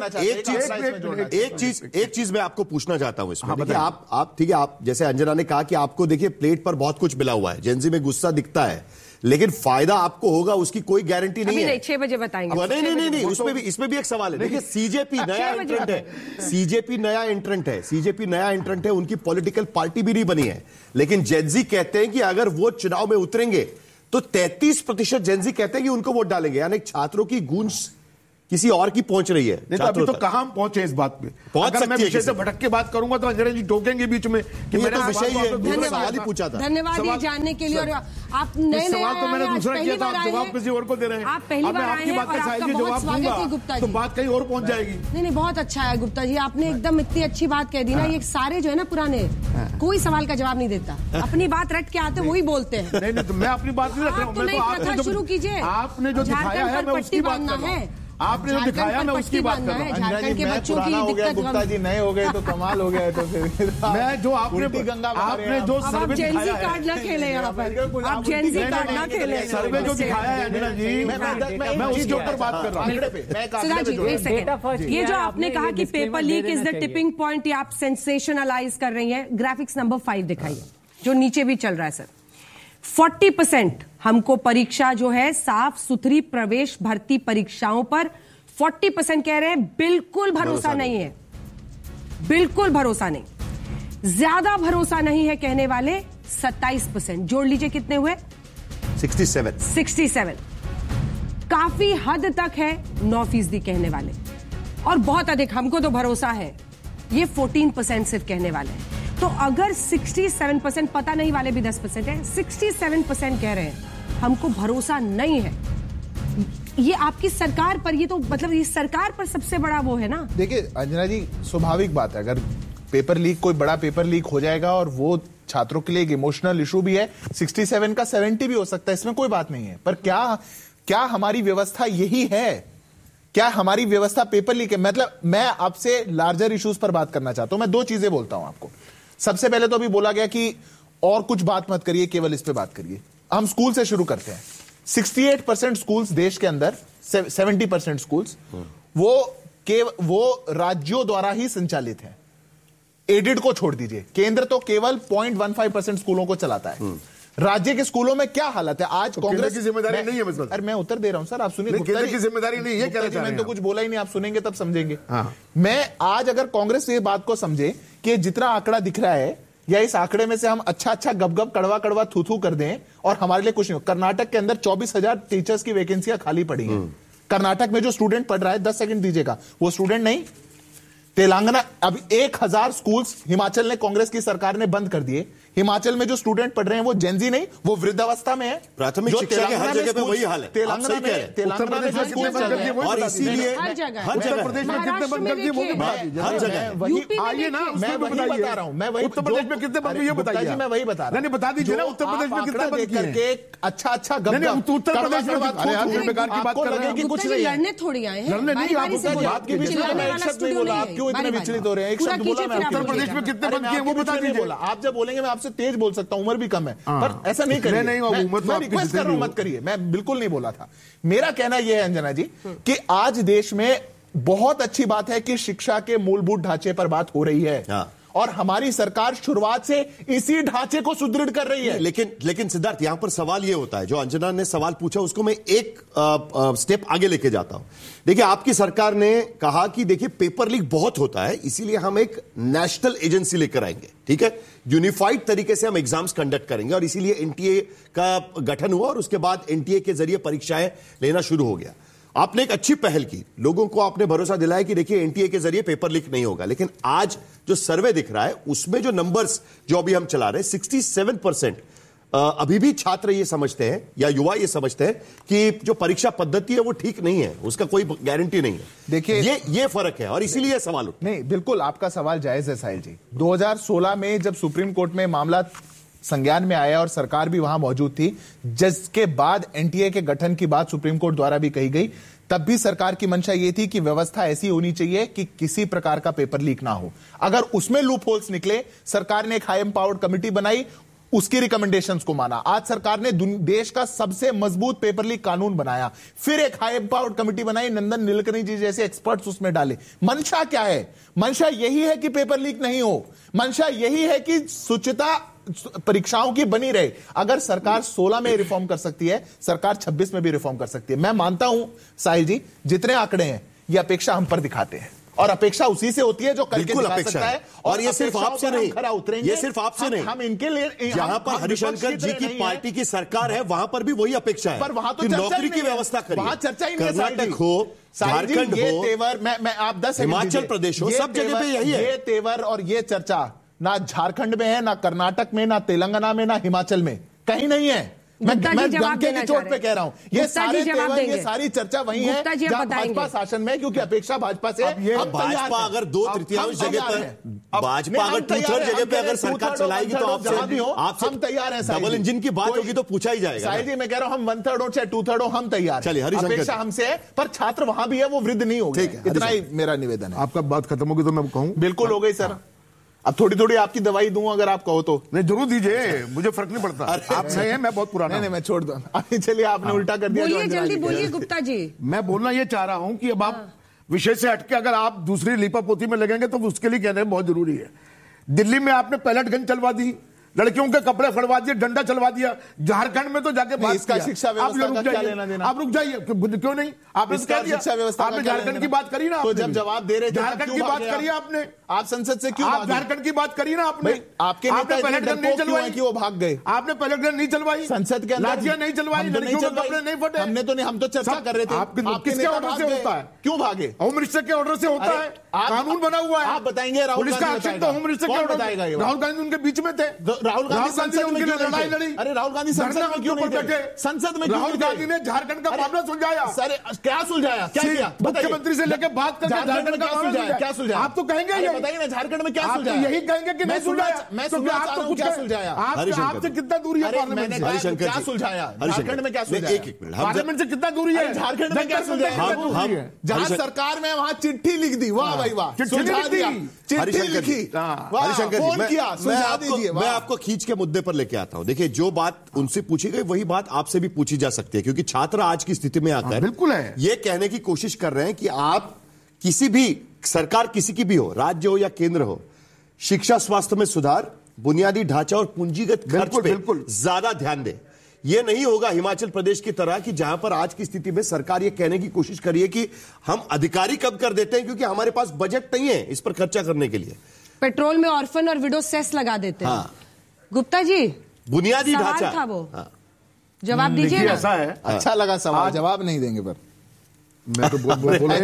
एक चीज मैं आपको पूछना चाहता हूं इसमें। देखिए, आप ठीक है, आप जैसे अंजना ने कहा कि आपको देखिए प्लेट पर बहुत कुछ मिला हुआ है, जेन जी में गुस्सा दिखता है, लेकिन फायदा आपको होगा उसकी कोई गारंटी नहीं है। 6 बजे बताएंगे। नहीं, इसमें भी एक सवाल है। देखिए, सीजेपी नया एंट्रेंट है, उनकी पॉलिटिकल पार्टी भी नहीं बनी है, लेकिन जेन जी कहते हैं कि अगर वो चुनाव में उतरेंगे तो 33% जेनजी कहते हैं कि उनको वोट डालेंगे, यानी छात्रों की गूंज किसी और की पहुंच रही है। नहीं तो अभी तो कहां हम पहुंचे इस बात पे? अगर मैं विषय से भटक के बात करूंगा तो अंजना जी टोकेंगे बीच में कि मेरा तो विषय सवाल ही पूछा था। धन्यवाद ये जानने के लिए। और आप नए सवाल तो मैंने दूसरा किया था, आप जवाब किसी और को दे रहे हैं। आप पहली बार आए हैं और आपका बहुत स्वागत है गुप्ता जी। तो बात कहीं और पहुंच जाएगी। नहीं बहुत अच्छा है गुप्ता जी, आपने एकदम इतनी अच्छी बात कह दी ना। ये सारे जो है ना पुराने, कोई सवाल का जवाब नहीं देता, अपनी बात रट के आते वही बोलते हैं। नहीं तो मैं अपनी बात नहीं रख रहा हूँ, शुरू कीजिए। आपने जो दिखाया है मैं उसकी बात कर रहा हूँ। आपने जो दिखाया मैं उसकी बात कर रहा हूँ। झारखंड के बच्चों की दिक्कत, गुप्ता जी नए हो गए तो कमाल हो गया। तो फिर मैं जो आपने जो सर्वे दिखाया है, कार्ड ना खेले यहाँ पर, आप जेंजी कार्ड ना खेले। सर्वे जो दिखाया है अंजना जी, मैं उसके ऊपर बात कर रहा हूँ। ये जो आपने कहा कि paper leak is the tipping point, ये आप सेंसेशनलाइज कर रही हैं। ग्राफिक्स नंबर 5 दिखाइए, जो नीचे भी चल रहा है सर। 40% हमको परीक्षा जो है साफ सुथरी प्रवेश भर्ती परीक्षाओं पर 40% कह रहे हैं बिल्कुल भरोसा नहीं है, बिल्कुल भरोसा नहीं। ज्यादा भरोसा नहीं है कहने वाले 27%। जोड़ लीजिए कितने हुए? 67। काफी हद तक है 9% कहने वाले, और बहुत अधिक हमको तो भरोसा है, ये 14% सिर्फ कहने वाले हैं। तो अगर 67%, पता नहीं वाले भी 10% है, 67% कह रहे हैं हमको भरोसा नहीं है, ये आपकी सरकार पर, ये तो मतलब ये सरकार पर सबसे बड़ा वो है ना। देखिए अंजना जी, स्वाभाविक बात है, अगर पेपर लीक, कोई बड़ा पेपर लीक हो जाएगा और वो छात्रों के लिए एक इमोशनल इशू भी है, 67 का 70 भी हो सकता है, इसमें कोई बात नहीं है। पर क्या हमारी व्यवस्था यही है? क्या हमारी व्यवस्था पेपर लीक है? मतलब मैं आपसे लार्जर इश्यूज पर बात करना चाहता हूं। मैं 2 चीजें बोलता हूं आपको। सबसे पहले तो अभी बोला गया कि और कुछ बात मत करिए, केवल इस पे बात करिए। हम स्कूल से शुरू करते हैं। 68% स्कूल्स देश के अंदर, 70% स्कूल्स वो राज्यों द्वारा ही संचालित हैं। एडेड को छोड़ दीजिए, केंद्र तो केवल 0.15% स्कूलों को चलाता है। राज्य के स्कूलों में क्या हालत है आज? कांग्रेस की जिम्मेदारी नहीं है। मतलब अरे मैं उत्तर दे रहा हूं सर, आप सुनिए। केंद्र की जिम्मेदारी नहीं है, मैंने तो कुछ बोला ही नहीं, आप सुनेंगे तब समझेंगे। मैं आज अगर कांग्रेस ये बात को समझे कि जितना आंकड़ा दिख रहा है, या इस आंकड़े में से हम अच्छा गप कड़वा कड़वा थू कर दें और हमारे लिए कुछ नहीं हो। कर्नाटक के अंदर 24,000 टीचर्स की वैकेंसियां खाली पड़ी हैं। कर्नाटक में जो स्टूडेंट पढ़ रहा है, 10 सेकंड दीजिएगा, वो स्टूडेंट नहीं। तेलंगाना, अब 1000 स्कूल्स हिमाचल ने, कांग्रेस की सरकार ने बंद कर दिए। हिमाचल में जो स्टूडेंट पढ़ रहे हैं वो जेनजी नहीं, वो वृद्धावस्था में है। प्राथमिक शिक्षा के हर जगह पे वही हाल है। तेलंगाना में जो स्कूल चल रहे हैं, और इसीलिए हर जगह, उत्तर प्रदेश में कितने बंद कर दिए वो भी बता दीजिए। हर जगह आइए ना, मैं वही बता रहा हूं। मैं वही, उत्तर प्रदेश में कितने बंद, ये बताइए। मैं वही बता रहा हूं। बता दीजिए ना, उत्तर प्रदेश में कितने बंद करके अच्छा गप, उत्तर प्रदेश में बेकार की बात कर रहे हैं। कुछ नहीं, लड़ने थोड़ी आए हैं, लड़ने नहीं, आप बात के बीच में एक शब्द नहीं बोला। आप क्यों इतने विचलित हो रहे हैं? एक शब्द बोला मैं। उत्तर प्रदेश में कितने बंद किए वो बता दीजिए। आप जब बोलेंगे मैं आपसे तेज बोल सकता हूं, उम्र भी कम है, पर ऐसा नहीं करिए। मैं रिक्वेस्ट कर रहा हूं, मत करिए। मैं बिल्कुल नहीं बोला था। मेरा कहना यह है अंजना जी कि आज देश में बहुत अच्छी बात है कि शिक्षा के मूलभूत ढांचे पर बात हो रही है, और हमारी सरकार शुरुआत से इसी ढांचे को सुदृढ़ कर रही है। लेकिन सिद्धार्थ, यहां पर सवाल यह होता है, जो अंजना ने सवाल पूछा उसको मैं एक स्टेप आगे लेके जाता हूं। देखिए, आपकी सरकार ने कहा कि देखिए पेपर लीक बहुत होता है, इसीलिए हम एक नेशनल एजेंसी लेकर आएंगे, ठीक है, यूनिफाइड तरीके से हम एग्जाम्स कंडक्ट करेंगे, और इसीलिए एनटीए का गठन हुआ और उसके बाद एनटीए के जरिए परीक्षाएं लेना शुरू हो गया। आपने एक अच्छी पहल की, लोगों को आपने भरोसा दिलाया कि देखिए एनटीए के जरिए पेपर लीक नहीं होगा। लेकिन आज जो सर्वे दिख रहा है उसमें जो नंबर्स जो अभी हम चला रहे हैं, 67% अभी भी छात्र ये समझते हैं या युवा ये समझते हैं कि जो परीक्षा पद्धति है वो ठीक नहीं है, उसका कोई गारंटी नहीं है। देखिए ये फर्क है, और इसीलिए सवाल उठा। नहीं, बिल्कुल आपका सवाल जायज है साहिल जी। 2016 में जब सुप्रीम कोर्ट में मामला संज्ञान में आया और सरकार भी वहां मौजूद थी, जिसके बाद एनटीए के गठन की बात सुप्रीम कोर्ट द्वारा भी कही गई, तब भी सरकार की मंशा यह थी कि व्यवस्था ऐसी होनी चाहिए कि किसी प्रकार का पेपर लीक ना हो। अगर उसमें लूप होल्स निकले, सरकार ने एक हाई एम्पावर्ड कमेटी बनाई, उसकी रिकमेंडेशंस को माना। आज सरकार ने देश का सबसे मजबूत पेपर लीक कानून बनाया, फिर एक हाई एम्पावर्ड कमेटी बनाई, नंदन नीलकनी जी जैसे एक्सपर्ट्स उसमें डाले। मंशा क्या है? मंशा यही है कि पेपर लीक नहीं हो, मंशा यही है कि शुचिता परीक्षाओं की बनी रहे। अगर सरकार 16 में रिफॉर्म कर सकती है, सरकार 26 में भी रिफॉर्म कर सकती है। मैं मानता हूं साहिल जी, जितने आंकड़े हैं ये अपेक्षा हम पर दिखाते हैं। और अपेक्षा उसी से होती है जो करके दिखा सकता है। और ये सिर्फ आपसे नहीं, ये सिर्फ आपसे नहीं, हम इनके लिए जहां पर हरिशंकर जी की पार्टी की सरकार है वहां पर भी वही अपेक्षा है, पर वहां तो नौकरी की व्यवस्था करिए, वहां चर्चा ही नहीं है। कर्नाटक हो, झारखंड हो, तेवर, मैं आप 10 हिमाचल प्रदेश हो, सब जगह पे यही है। ये तेवर और ये चर्चा ना झारखंड में है, ना कर्नाटक में, ना तेलंगाना में, ना हिमाचल में, कहीं नहीं है। मैं धमके की चोट पे कह रहा हूं, ये सारे तेवर, ये सारी चर्चा वही है जहां भाजपा शासन में, क्योंकि अपेक्षा भाजपा से। अब भाजपा अगर 2/3 जगह पर, भाजपा अगर 2/3 जगह पे अगर सरकार चलाएगी तो आपसे हम तैयार हैं। डबल इंजन की बात होगी तो पूछा ही जाएगा। साहिल जी, मैं कह रहा हूं हम 1/3 हो चाहे 2/3 हो, हम तैयार हैं। चलिए, अपेक्षा हमसे है, पर छात्र वहां भी है, वो वृद्ध नहीं होगी। इतना ही मेरा निवेदन है। आपका बात खत्म होगी तो मैं कहूं? बिल्कुल हो गई सर। अब थोड़ी थोड़ी आपकी दवाई दूं अगर आप कहो तो। नहीं, जरूर दीजिए, मुझे फर्क नहीं पड़ता। आप सही हैं, मैं बहुत पुराना। नहीं, मैं छोड़ दूं। अभी चलिए, आपने उल्टा कर दिया। बोलिए, जल्दी बोलिए गुप्ता जी। मैं बोलना ये चाह रहा हूं कि अब आप विषय से हटके अगर आप दूसरी लीपापोती में लगेंगे तो उसके लिए कहना बहुत जरूरी है। दिल्ली में आपने पैलेट गन चलवा दी, लड़कियों के कपड़े फड़वा दिए, डंडा चलवा दिया। झारखंड में तो जाके बात इसका शिक्षा व्यवस्था का क्या लेना देना? आप रुक जाइए, क्यों नहीं? आपने शिक्षा व्यवस्था, आपने झारखंड की बात करी ना, तो जब जवाब दे रहे झारखंड की बात करी आपने, आप संसद से क्यों? आप झारखंड की बात करी ना आपने, आपके पैलेट गन नहीं चलवाई कि वो भाग गए? आपने पैलेट गन नहीं चलवाई, संसद के अंदर लाठियां नहीं चलवाई, लड़कियों के कपड़े नहीं फटे। हमने तो नहीं, हम तो चर्चा कर रहे थे। किसके ऑर्डर से होता है? क्यों भागे? होम मिनिस्टर के ऑर्डर से होता है, कानून बना हुआ है। आप बताएंगे? पुलिस का एक्शन तो होम मिनिस्टर के ऑर्डर बताएगा। राहुल गांधी उनके बीच में थे। राहुल गांधी उनके लिए लड़ाई लड़ी। अरे राहुल गांधी संसद में क्यों बैठे? संसद में राहुल गांधी ने झारखंड का मामला सुलझाया। सर क्या सुलझाया? क्या किया? मुख्यमंत्री से लेकर बात करके झारखंड का सुलझाया। क्या सुलझाया? आप तो कहेंगे, बताइए ना, झारखंड में क्या सुलझाया? यही कहेंगे कि नहीं सुलझाया। मैं सुलझा आप तो कुछ क्या सुलझाया? आपसे कितना दूरी है पार्लियामेंट से? क्या सुलझाया? झारखंड में क्या सुलझाया? एक मिनट, पार्लियामेंट से कितना दूरी है? झारखंड में क्या सुलझाया? जहां सरकार में वहां चिट्ठी लिख दी, वाह भाई वाह, सुलझा दिया। चिट्ठी लिखी, हरिशंकर जी, मैं आपको खींच के मुद्दे पर लेके आता हूं। देखिए, जो बात उनसे पूछी गई वही बात आपसे भी पूछी जा सकती है, क्योंकि छात्र आज की स्थिति में आकर बिल्कुल है ये कहने की कोशिश कर रहे हैं कि आप किसी भी सरकार, किसी की भी हो, राज्य हो या केंद्र हो, शिक्षा स्वास्थ्य में सुधार, बुनियादी ढांचा और पूंजीगत खर्च पे ज्यादा ध्यान दे। ये नहीं होगा हिमाचल प्रदेश की तरह कि जहां पर आज की स्थिति में सरकार ये कहने की कोशिश करी है कि हम अधिकारी कम कर देते हैं क्योंकि हमारे पास बजट नहीं है इस पर खर्चा करने के लिए। पेट्रोल में ऑर्फन और विडो सेस लगा देते हैं। गुप्ता जी, बुनियादी ढांचा था वो। जवाब दीजिए ना। ऐसा है, अच्छा लगा सवाल, जवाब नहीं देंगे पर मैं तो बोल नहीं।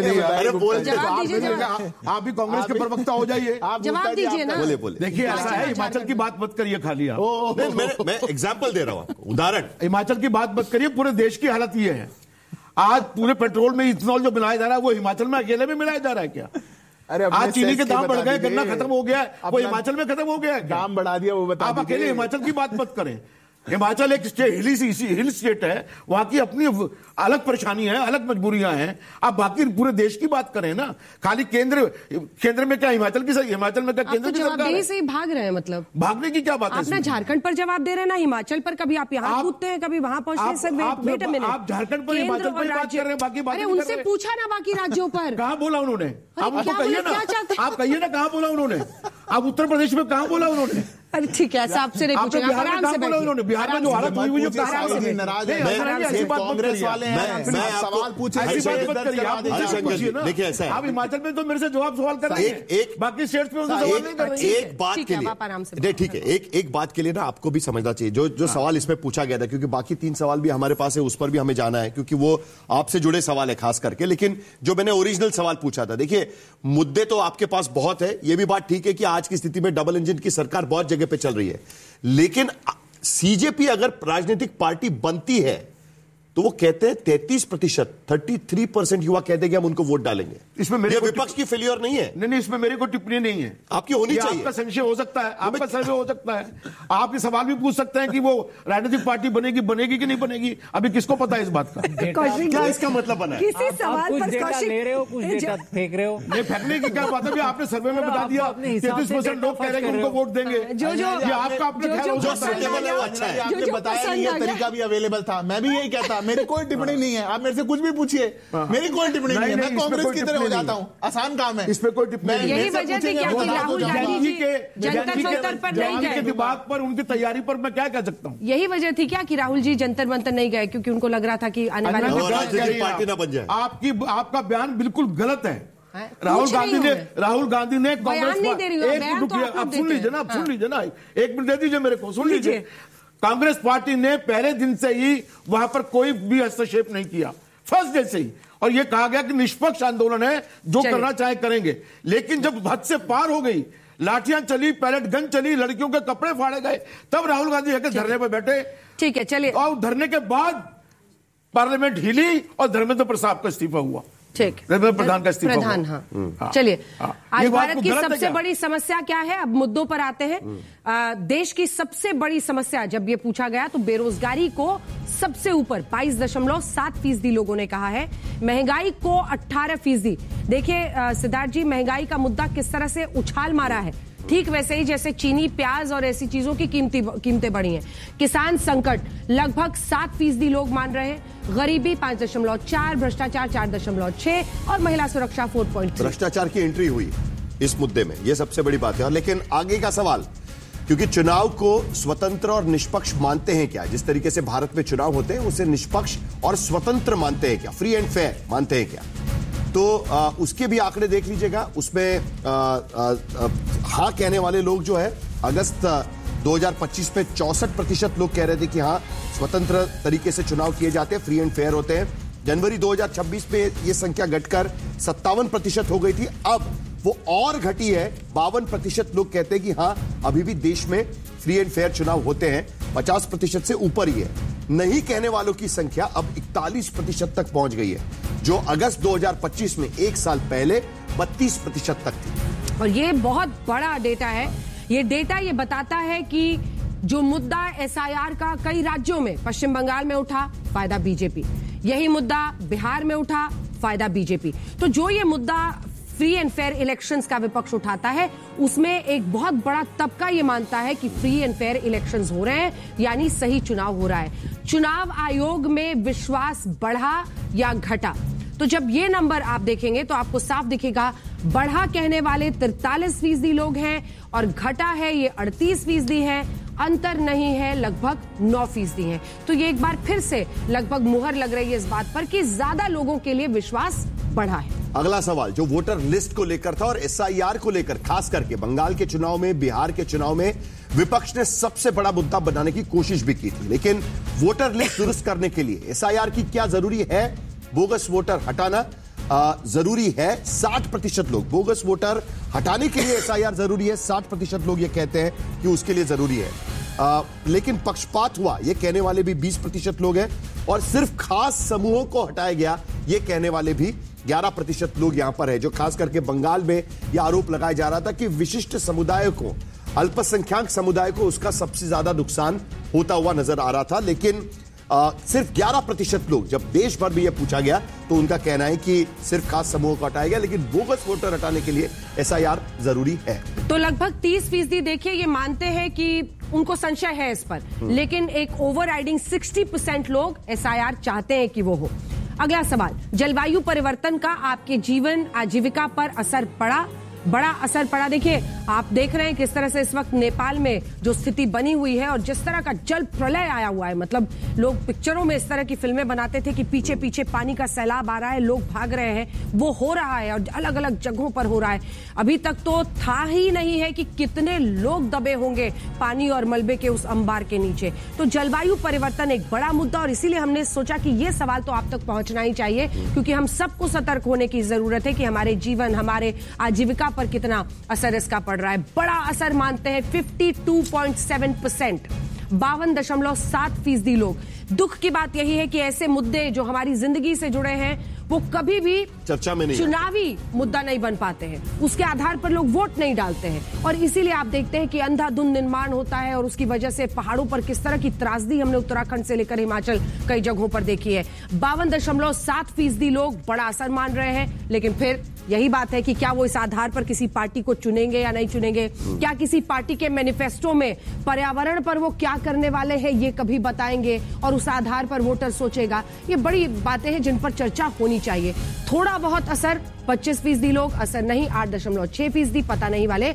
आप भी कांग्रेस के प्रवक्ता हो जाइए, जवाब दीजिए ना। बोले। देखिए, ऐसा है, हिमाचल की बात मत करिए खाली आप। मैं एग्जाम्पल दे रहा हूं आपको, उदाहरण। हिमाचल की बात मत करिए, पूरे देश की हालत ये है। आज पूरे पेट्रोल में इथेनॉल जो मिलाया जा रहा है वो हिमाचल में अकेले में मिलाया जा रहा है क्या? अरे आज चीनी के दाम बढ़ गए, गन्ना खत्म हो गया, वो हिमाचल में खत्म हो गया, दाम बढ़ा दिया, वो बता। आप अकेले हिमाचल की बात मत करें। हिमाचल एक हिल स्टेट है, वहां की अपनी अलग परेशानी है, अलग मजबूरियां हैं। आप बाकी पूरे देश की बात करें ना, खाली केंद्र में क्या हिमाचल में क्या केंद्र की सरकार है? से ही भाग रहे हैं, मतलब भागने की क्या बात है? आप ना झारखंड पर जवाब दे रहे हैं ना हिमाचल पर, कभी आप यहाँ पूछते हैं, कभी वहां पहुंचते हैं। सर वेट अ मिनट, आप झारखंड पर हिमाचल पर बात कर रहे हैं, बाकी बात उनसे पूछा ना बाकी राज्यों पर। कहाँ बोला उन्होंने? आप उनको कहिए ना, आप कहिए ना कहाँ बोला उन्होंने? आप उत्तर प्रदेश में कहाँ बोला उन्होंने? अरे ठीक है, ऐसा आपसे नहीं पूछेंगे, आराम से बैठिए। उन्होंने बिहार में जो हालत हुई है, कांग्रेस वाले हैं, सवाल पूछे, देखिए ऐसा है, आप हिमाचल में तो मेरे से सवाल कर रहे हैं, बाकी स्टेट्स में सवाल नहीं कर रहे हैं। एक बात के लिए, ठीक है, एक बात के लिए ना आपको भी समझना चाहिए, जो सवाल इसमें पूछा गया था, क्योंकि बाकी 3 सवाल भी हमारे पास है, उस पर भी हमें जाना है, क्योंकि वो आपसे जुड़े सवाल है खास करके। लेकिन जो मैंने ओरिजिनल सवाल पूछा था, देखिए मुद्दे तो आपके पास बहुत है, ये भी बात ठीक है कि आज की स्थिति में डबल इंजन की सरकार बहुत जगह पे चल रही है, लेकिन सीजेपी अगर राजनीतिक पार्टी बनती है तो वो कहते हैं 33% युवा कहते हैं कि हम उनको वोट डालेंगे। इसमें मेरे विपक्ष की फेलियर नहीं है। नहीं, इसमें मेरी कोई टिप्पणी नहीं है, आपकी होनी चाहिए। आपका संशय हो सकता है, आपका सर्वे हो सकता है, आप ये सवाल भी पूछ सकते हैं कि वो राजनीतिक पार्टी बनेगी कि नहीं बनेगी, अभी किसको पता है इस बात का? क्या इसका मतलब बना है? किसी सवाल पर ले रहे हो, कुछ डेटा फेंक रहे हो। नहीं, फेंकने की क्या बात है? आपने सर्वे में बता दिया 33% लोग कह रहे हैं उनको वोट देंगे। आपका आपने बताया ये तरीका भी अवेलेबल था, मैं भी यही कहता, मेरी कोई टिप्पणी नहीं है, आप मेरे से कुछ भी पूछिए, मेरी कोई टिप्पणी नहीं है, मैं कांग्रेस की तरह हो जाता हूं, आसान काम है, इस पे कोई टिप्पणी नहीं। यही वजह थी क्या कि राहुल गांधी जी जंतर मंतर पर नहीं गए? दिमाग पर, उनकी तैयारी पर मैं क्या कह सकता हूं? यही वजह थी क्या कि राहुल जी जंतर मंतर नहीं गए, क्योंकि उनको लग रहा था कि आने वाले पार्टी ना बन जाए। आपका बयान बिल्कुल गलत है। राहुल गांधी ने कांग्रेस आप सुन लीजिए ना, सुन लीजिए ना, 1 मिनट दे दीजिए मेरे को, सुन लीजिए। कांग्रेस पार्टी ने पहले दिन से ही वहां पर कोई भी हस्तक्षेप नहीं किया, फर्स्ट डे से ही, और यह कहा गया कि निष्पक्ष आंदोलन है, जो करना चाहे करेंगे। लेकिन जब हद से पार हो गई, लाठियां चली, पैलेट गन चली, लड़कियों के कपड़े फाड़े गए, तब राहुल गांधी जाकर धरने पर बैठे। ठीक है, चलिए। और धरने के बाद पार्लियामेंट हिली और धर्मेंद्र प्रसाद का इस्तीफा हुआ। ठीक, प्रधान का इस्तीफा। प्रधान, हाँ। चलिए, आज भारत की सबसे बड़ी समस्या क्या है, अब मुद्दों पर आते हैं। देश की सबसे बड़ी समस्या जब ये पूछा गया तो बेरोजगारी को सबसे ऊपर 22.7% लोगों ने कहा है, महंगाई को 18%। देखिए सिद्धार्थ जी, महंगाई का मुद्दा किस तरह से उछाल मारा है, ठीक वैसे ही जैसे चीनी, प्याज और ऐसी चीजों की कीमतें बढ़ी हैं। किसान संकट लगभग 7% लोग मान रहे हैं, गरीबी 5.4, भ्रष्टाचार 4.6 और महिला सुरक्षा 4.3। भ्रष्टाचार की एंट्री हुई इस मुद्दे में, यह सबसे बड़ी बात है। लेकिन आगे का सवाल, क्योंकि चुनाव को स्वतंत्र और निष्पक्ष मानते हैं क्या? जिस तरीके से भारत में चुनाव होते हैं उसे निष्पक्ष और स्वतंत्र मानते हैं क्या? फ्री एंड फेयर मानते हैं क्या? तो उसके भी आंकड़े देख लीजिएगा। उसमें हाँ कहने वाले लोग जो है, अगस्त 2025 पे 64% लोग कह रहे थे कि हाँ स्वतंत्र तरीके से चुनाव किए जाते हैं, फ्री एंड फेयर होते हैं। जनवरी 2026 पे ये संख्या घटकर 57% हो गई थी, अब वो और घटी है, 52% लोग कहते हैं कि हाँ अभी भी देश में फ्री एंड फेयर चुनाव होते हैं, 50% से ऊपर ही है। नहीं कहने वालों की संख्या अब 41% तक पहुंच गई है, जो अगस्त 2025 में 1 साल पहले 32% तक थी। और ये बहुत बड़ा डेटा है। ये डेटा ये बताता है कि जो मुद्दा एसआईआर का कई राज्यों में, पश्चिम बंगाल में उठा, फायदा बीजेपी, यही मुद्दा बिहार में उठा, फायदा बीजेपी। तो जो ये मुद्दा फ्री एंड फेयर इलेक्शंस का विपक्ष उठाता है, उसमें एक बहुत बड़ा तबका ये मानता है कि फ्री एंड फेयर इलेक्शंस हो रहे हैं, यानी सही चुनाव हो रहा है। चुनाव आयोग में विश्वास बढ़ा या घटा? तो जब ये नंबर आप देखेंगे तो आपको साफ दिखेगा, बढ़ा कहने वाले 43% लोग हैं और घटा है ये 38% है, अंतर नहीं है, लगभग 9% है। तो ये एक बार फिर से लगभग मुहर लग रही है इस बात पर कि ज्यादा लोगों के लिए विश्वास बढ़ा है। अगला सवाल जो वोटर लिस्ट को लेकर था और एसआईआर को लेकर, खास करके बंगाल के चुनाव में, बिहार के चुनाव में विपक्ष ने सबसे बड़ा मुद्दा बनाने की कोशिश भी की थी। लेकिन वोटर लिस्ट दुरुस्त करने के लिए एसआईआर की क्या जरूरी है? बोगस वोटर हटाना जरूरी है। 60% लोग बोगस वोटर हटाने के लिए एसआईआर जरूरी है, 60% लोग ये कहते हैं कि उसके लिए जरूरी है। लेकिन पक्षपात हुआ ये कहने वाले भी 20% लोग हैं, और सिर्फ खास समूहों को हटाया गया ये कहने वाले भी 11% लोग यहां पर है। जो खास करके बंगाल में यह आरोप लगाया जा रहा था कि विशिष्ट समुदायों को, अल्पसंख्यक समुदाय को उसका सबसे ज्यादा नुकसान होता हुआ नजर आ रहा था। लेकिन सिर्फ 11% लोग, जब देश भर में यह पूछा गया तो उनका कहना है कि सिर्फ खास समूहों को हटाया गया, लेकिन बोगस वोटर हटाने के लिए एसआईआर जरूरी है। तो लगभग 30% देखिए ये मानते हैं कि उनको संशय है इस पर, लेकिन एक ओवरराइडिंग 60% लोग एसआईआर चाहते हैं कि वो हो। अगला सवाल, जलवायु परिवर्तन का आपके जीवन आजीविका पर असर पड़ा? बड़ा असर पड़ा। देखिए आप देख रहे हैं किस तरह से इस वक्त नेपाल में जो स्थिति बनी हुई है और जिस तरह का जल प्रलय आया हुआ है, मतलब लोग पिक्चरों में इस तरह की फिल्में बनाते थे कि पीछे पीछे पानी का सैलाब आ रहा है, लोग भाग रहे हैं, वो हो रहा है और अलग अलग जगहों पर हो रहा है। अभी तक तो था ही नहीं है कि कितने लोग दबे होंगे पानी और मलबे के उस अंबार के नीचे। तो जलवायु परिवर्तन एक बड़ा मुद्दा, और इसीलिए हमने सोचा कि ये सवाल तो आप तक पहुंचना ही चाहिए, क्योंकि हम सबको सतर्क होने की जरूरत है कि हमारे जीवन, हमारे आजीविका पर कितना असर इसका पड़ रहा है। बड़ा असर मानते हैं 52.7%, 52.7% लोग। दुख की बात यही है कि ऐसे मुद्दे जो हमारी जिंदगी से जुड़े हैं वो कभी भी चर्चा में नहीं, चुनावी मुद्दा नहीं बन पाते हैं, उसके आधार पर लोग वोट नहीं डालते हैं। और इसीलिए आप देखते हैं कि अंधाधुंध निर्माण होता है और उसकी वजह से पहाड़ों पर किस तरह की त्रासदी हमने उत्तराखंड से लेकर हिमाचल कई जगहों पर देखी है। 52.7% लोग बड़ा असर मान रहे हैं, लेकिन फिर यही बात है कि क्या वो इस आधार पर किसी पार्टी को चुनेंगे या नहीं चुनेंगे? क्या किसी पार्टी के मैनिफेस्टो में पर्यावरण पर वो क्या करने वाले हैं ये कभी बताएंगे और उस आधार पर वोटर सोचेगा? ये बड़ी बातें हैं जिन पर चर्चा होनी चाहिए। थोड़ा बहुत असर 25% लोग असर नहीं, 8.6% पता नहीं वाले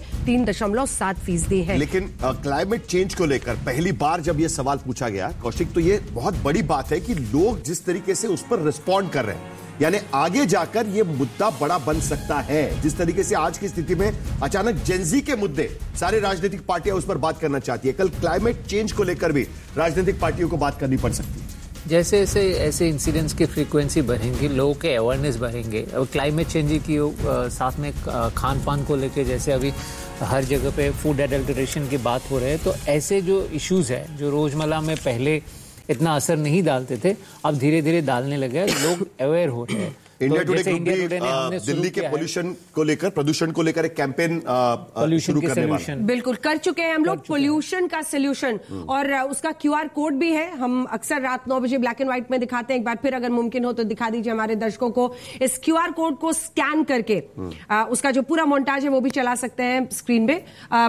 3.7% है। लेकिन क्लाइमेट चेंज को लेकर पहली बार जब यह सवाल पूछा गया कौशिक, तो यह बहुत बड़ी बात है कि लोग जिस तरीके से उस पर रिस्पॉन्ड कर रहे हैं, यानी आगे जाकर यह मुद्दा बड़ा बन सकता है। जिस तरीके से आज की स्थिति में अचानक जेनजी के मुद्दे सारे राजनीतिक पार्टियां उस पर बात करना चाहती है, कल क्लाइमेट चेंज को लेकर भी राजनीतिक पार्टियों को बात करनी पड़ सकती है। जैसे ऐसे इंसिडेंट्स की फ्रीक्वेंसी बढ़ेंगे, लोगों के अवेयरनेस बढ़ेंगे, और क्लाइमेट चेंज की साथ में खान पान को लेके जैसे अभी हर जगह पे फूड एडल्टरेशन की बात हो रही है, तो ऐसे जो इश्यूज है जो रोजमर्रा में पहले इतना असर नहीं डालते थे, अब धीरे धीरे डालने लगे, लोग अवेयर हो रहे हैं। इंडिया टुडे ने दिल्ली के पोल्यूशन को लेकर, प्रदूषण को लेकर एक कैंपेन शुरू करने वाला, बिल्कुल कर चुके हैं हम लोग पोल्यूशन का सोल्यूशन, और उसका QR कोड भी है। हम अक्सर रात 9 बजे ब्लैक एंड व्हाइट में दिखाते हैं, एक बार फिर अगर मुमकिन हो तो दिखा दीजिए हमारे दर्शकों को। इस QR कोड को स्कैन करके उसका जो पूरा मोन्टाज है वो भी चला सकते हैं स्क्रीन पे।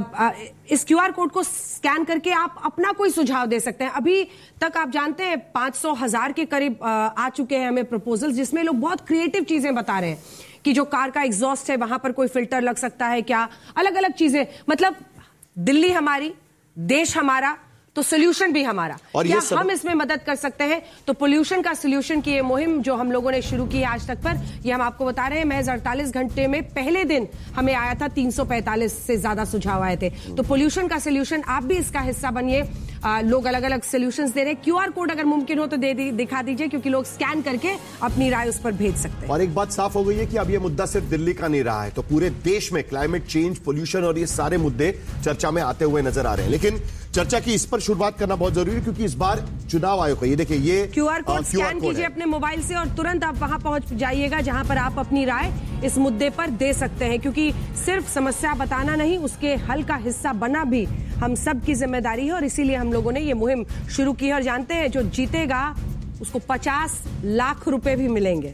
इस QR कोड को स्कैन करके आप अपना कोई सुझाव दे सकते हैं। अभी तक आप जानते हैं 500,000 के करीब आ चुके हैं हमें प्रपोजल, जिसमें लोग बहुत क्रिएटिव चीजें बता रहे हैं कि जो कार का एग्जॉस्ट है वहां पर कोई फिल्टर लग सकता है क्या, अलग अलग चीजें। मतलब दिल्ली हमारी, देश हमारा, तो सोल्यूशन भी हमारा। और क्या हम इसमें मदद कर सकते हैं? तो पोल्यूशन का सोल्यूशन की ये मुहिम जो हम लोगों ने शुरू की है आज तक पर, ये हम आपको बता रहे हैं। महज 48 घंटे में पहले दिन हमें आया था 345 से ज्यादा सुझाव आए थे। तो पोल्यूशन का सोल्यूशन, आप भी इसका हिस्सा बनिए। लोग अलग अलग सोल्यूशंस दे रहे हैं। QR कोड अगर मुमकिन हो तो दिखा दीजिए, क्योंकि लोग स्कैन करके अपनी राय उस पर भेज सकते हैं। और एक बात साफ हो गई है कि अब यह मुद्दा सिर्फ दिल्ली का नहीं रहा है, तो पूरे देश में क्लाइमेट चेंज, पोल्यूशन और ये सारे मुद्दे चर्चा में आते हुए नजर आ रहे हैं। लेकिन चर्चा की इस पर शुरुआत करना बहुत जरूरी है, क्योंकि इस बार चुनाव आयोग का ये देखिए, ये QR कोड स्कैन कीजिए अपने मोबाइल से और तुरंत आप वहां पहुंच जाइएगा जहां पर आप अपनी राय इस मुद्दे पर दे सकते हैं। क्योंकि सिर्फ समस्या बताना नहीं, उसके हल का हिस्सा बना भी हम सब की जिम्मेदारी है, और इसीलिए हम लोगों ने ये मुहिम शुरू की है। और जानते हैं जो जीतेगा उसको 50 लाख रुपए भी मिलेंगे।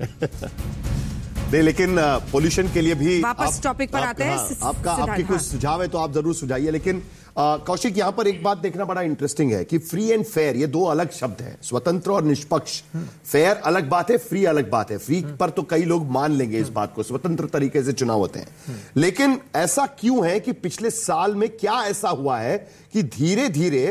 नहीं, लेकिन पोल्यूशन के लिए भी वापस टॉपिक पर आते हैं। आपके कुछ सुझाव है तो आप जरूर सुझाइए। लेकिन कौशिक, यहां पर एक बात देखना बड़ा इंटरेस्टिंग है कि फ्री एंड फेयर, ये दो अलग शब्द हैं, स्वतंत्र और निष्पक्ष। फेयर अलग बात है, फ्री अलग बात है। फ्री पर तो कई लोग मान लेंगे इस बात को, स्वतंत्र तरीके से चुनाव होते हैं। लेकिन ऐसा क्यों है कि पिछले साल में क्या ऐसा हुआ है कि धीरे धीरे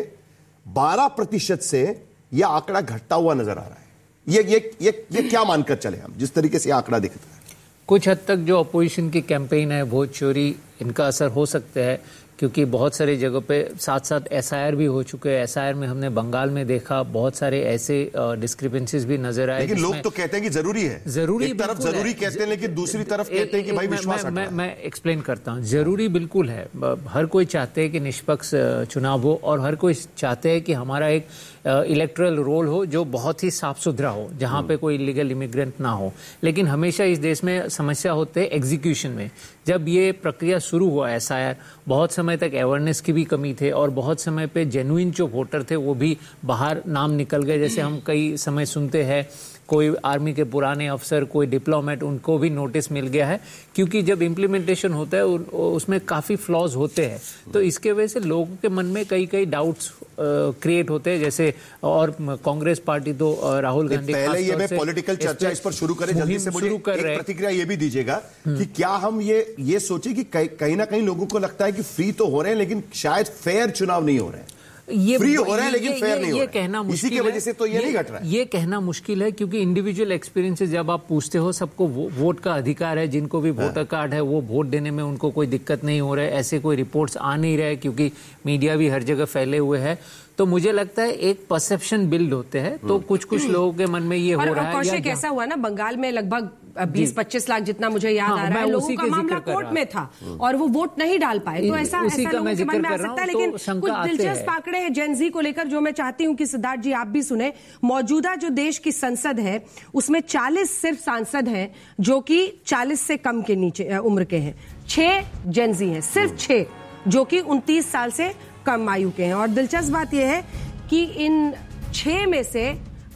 12% से यह आंकड़ा घटता हुआ नजर आ रहा है? ये क्या मानकर चले हम, जिस तरीके से आंकड़ा दिखता है? कुछ हद तक जो अपोजिशन की कैंपेन है, वोट चोरी, इनका असर हो सकता है, क्योंकि बहुत सारी जगह पे साथ साथ SIR भी हो चुके हैं। SIR में हमने बंगाल में देखा बहुत सारे ऐसे डिस्क्रिपेंसीज भी नजर आए। लेकिन लोग तो कहते हैं कि जरूरी है, एक तरफ जरूरी कहते हैं, लेकिन दूसरी तरफ कहते हैं कि भाई विश्वास। मैं एक्सप्लेन करता हूं। जरूरी बिल्कुल है, हर कोई चाहते हैं कि निष्पक्ष चुनाव हो, और हर कोई चाहते हैं कि हमारा एक इलेक्टोरल रोल हो जो बहुत ही साफ सुथरा हो, जहां पे कोई इलीगल इमिग्रेंट ना हो। लेकिन हमेशा इस देश में समस्या होते है एग्जीक्यूशन में। जब ये प्रक्रिया शुरू हुआ SIR, बहुत समय तक अवेयरनेस की भी कमी थे, और बहुत समय पे जेन्युइन जो वोटर थे वो भी बाहर नाम निकल गए। जैसे हम कई समय सुनते हैं कोई आर्मी के पुराने अफसर, कोई डिप्लोमेट, उनको भी नोटिस मिल गया है, क्योंकि जब इम्प्लीमेंटेशन होता है उसमें काफ़ी फ्लॉज होते हैं। तो इसके वजह से लोगों के मन में कई डाउट्स क्रिएट होते हैं। जैसे और कांग्रेस पार्टी तो राहुल गांधी, पहले ये मैं पॉलिटिकल चर्चा इस पर शुरू करें, जल्दी से मुझे एक प्रतिक्रिया ये भी दीजिएगा कि क्या हम ये सोचे कि कहीं ना कहीं लोगों को लगता है कि फ्री तो हो रहे हैं, लेकिन शायद फेयर चुनाव नहीं हो रहे हैं। ये फ्री हो रहा है लेकिन फेयर नहीं हो रहा है। कहना मुश्किल, इसी की वजह से तो ये नहीं घट रहा है। ये कहना मुश्किल है, क्योंकि इंडिविजुअल एक्सपीरियंसेस जब आप पूछते हो, सबको वोट का अधिकार है, जिनको भी वोटर कार्ड है वो वोट देने में उनको कोई दिक्कत नहीं हो रहा है। ऐसे कोई रिपोर्ट्स आ नहीं रहे, क्योंकि मीडिया भी हर जगह फैले हुए है। तो मुझे लगता है एक परसेप्शन बिल्ड होते हैं, तो कुछ लोगों के मन में ये हो रहा है। कौशिक, ऐसा हुआ ना बंगाल में लगभग 20-25 लाख जितना मुझे याद आ रहा है, लोगों का मामला कोर्ट में था और वो वोट नहीं डाल पाए। तो ऐसा लोगों के मन में आ सकता है। लेकिन कुछ दिलचस्प आंकड़े हैं जेनजी को लेकर जो मैं चाहती हूं कि सिद्धार्थ जी आप भी सुने। मौजूदा जो देश की संसद है उसमें 40 सिर्फ सांसद हैं जो कि 40 से कम के नीचे उम्र के हैं। 6 जेनजी हैं, सिर्फ 6 जो कि 29 साल से कम आयु के हैं। और दिलचस्प बात यह है कि इन 6 में से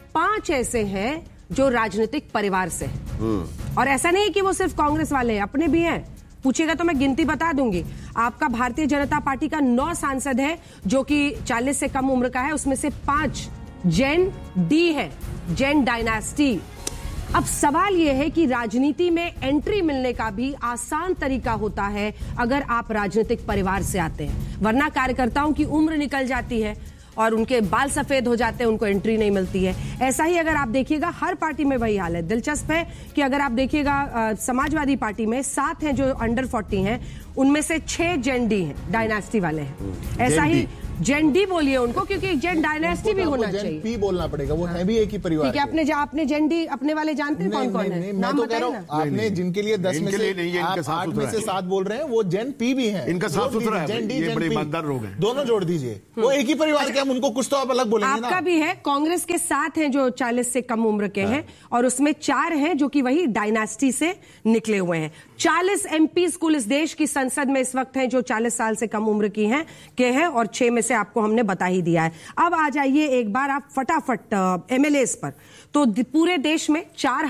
5 ऐसे हैं जो राजनीतिक परिवार से हैं। और ऐसा नहीं कि वो सिर्फ कांग्रेस वाले हैं, अपने भी हैं। पूछेगा तो मैं गिनती बता दूंगी आपका। भारतीय जनता पार्टी का 9 सांसद है जो कि 40 से कम उम्र का है, उसमें से 5 जैन डी है, जैन डायनास्टी। अब सवाल यह है कि राजनीति में एंट्री मिलने का भी आसान तरीका होता है अगर आप राजनीतिक परिवार से आते हैं, वरना कार्यकर्ताओं की उम्र निकल जाती है और उनके बाल सफेद हो जाते हैं, उनको एंट्री नहीं मिलती है। ऐसा ही अगर आप देखिएगा हर पार्टी में वही हाल है। दिलचस्प है कि अगर आप देखिएगा समाजवादी पार्टी में 7 हैं जो अंडर 40 हैं, उनमें से 6 जेन डी हैं, डायनास्टी वाले हैं। ऐसा ही जेन डी बोलिए उनको, क्योंकि जेन डायनेस्टी भी होना चाहिए। पी बोलना पड़ेगा, वो है भी एक ही परिवार। ठीक है, आपने जेन डी अपने वाले जानते हैं कौन कौन है? मैं तो कह रहा हूँ आपने जिनके लिए 10 में से 8 में से 7 बोल रहे हैं, वो जेन पी भी हैं। इनका साफ सुथरा है, जेन डी ये बड़े ईमानदार लोग हैं। दोनों जोड़ दीजिए, वो एक ही परिवार के, हम उनको कुछ तो आप अलग बोलेंगे ना। आपका भी है, कांग्रेस के 7 हैं जो 40 से कम उम्र के हैं, और उसमें 4 हैं जो कि वही डायनास्टी से निकले हुए हैं। 40 एमपी कुल इस देश की संसद में इस वक्त हैं जो 40 साल से कम उम्र की हैं और 6 में से आपको हमने बता ही दिया है। अब आ जाइए एक बार आप फटाफट एमएलएस पर। तो पूरे देश में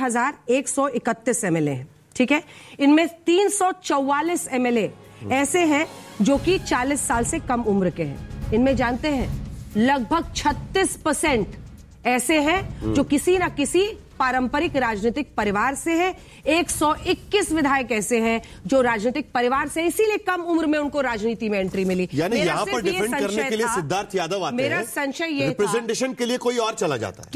4131 एमएलए हैं, ठीक है। इनमें 344 एमएलए ऐसे हैं जो कि 40 साल से कम उम्र के हैं। इनमें जानते हैं लगभग 36% ऐसे हैं जो किसी ना किसी पारंपरिक राजनीतिक परिवार से है। 121 विधायक ऐसे हैं जो राजनीतिक परिवार से, इसीलिए कम उम्र में उनको राजनीति में एंट्री मिली। यानी यहां पर डिफेंड करने के लिए सिद्धार्थ यादव आते हैं। मेरा संशय ये रिप्रेजेंटेशन के लिए कोई और चला जाता है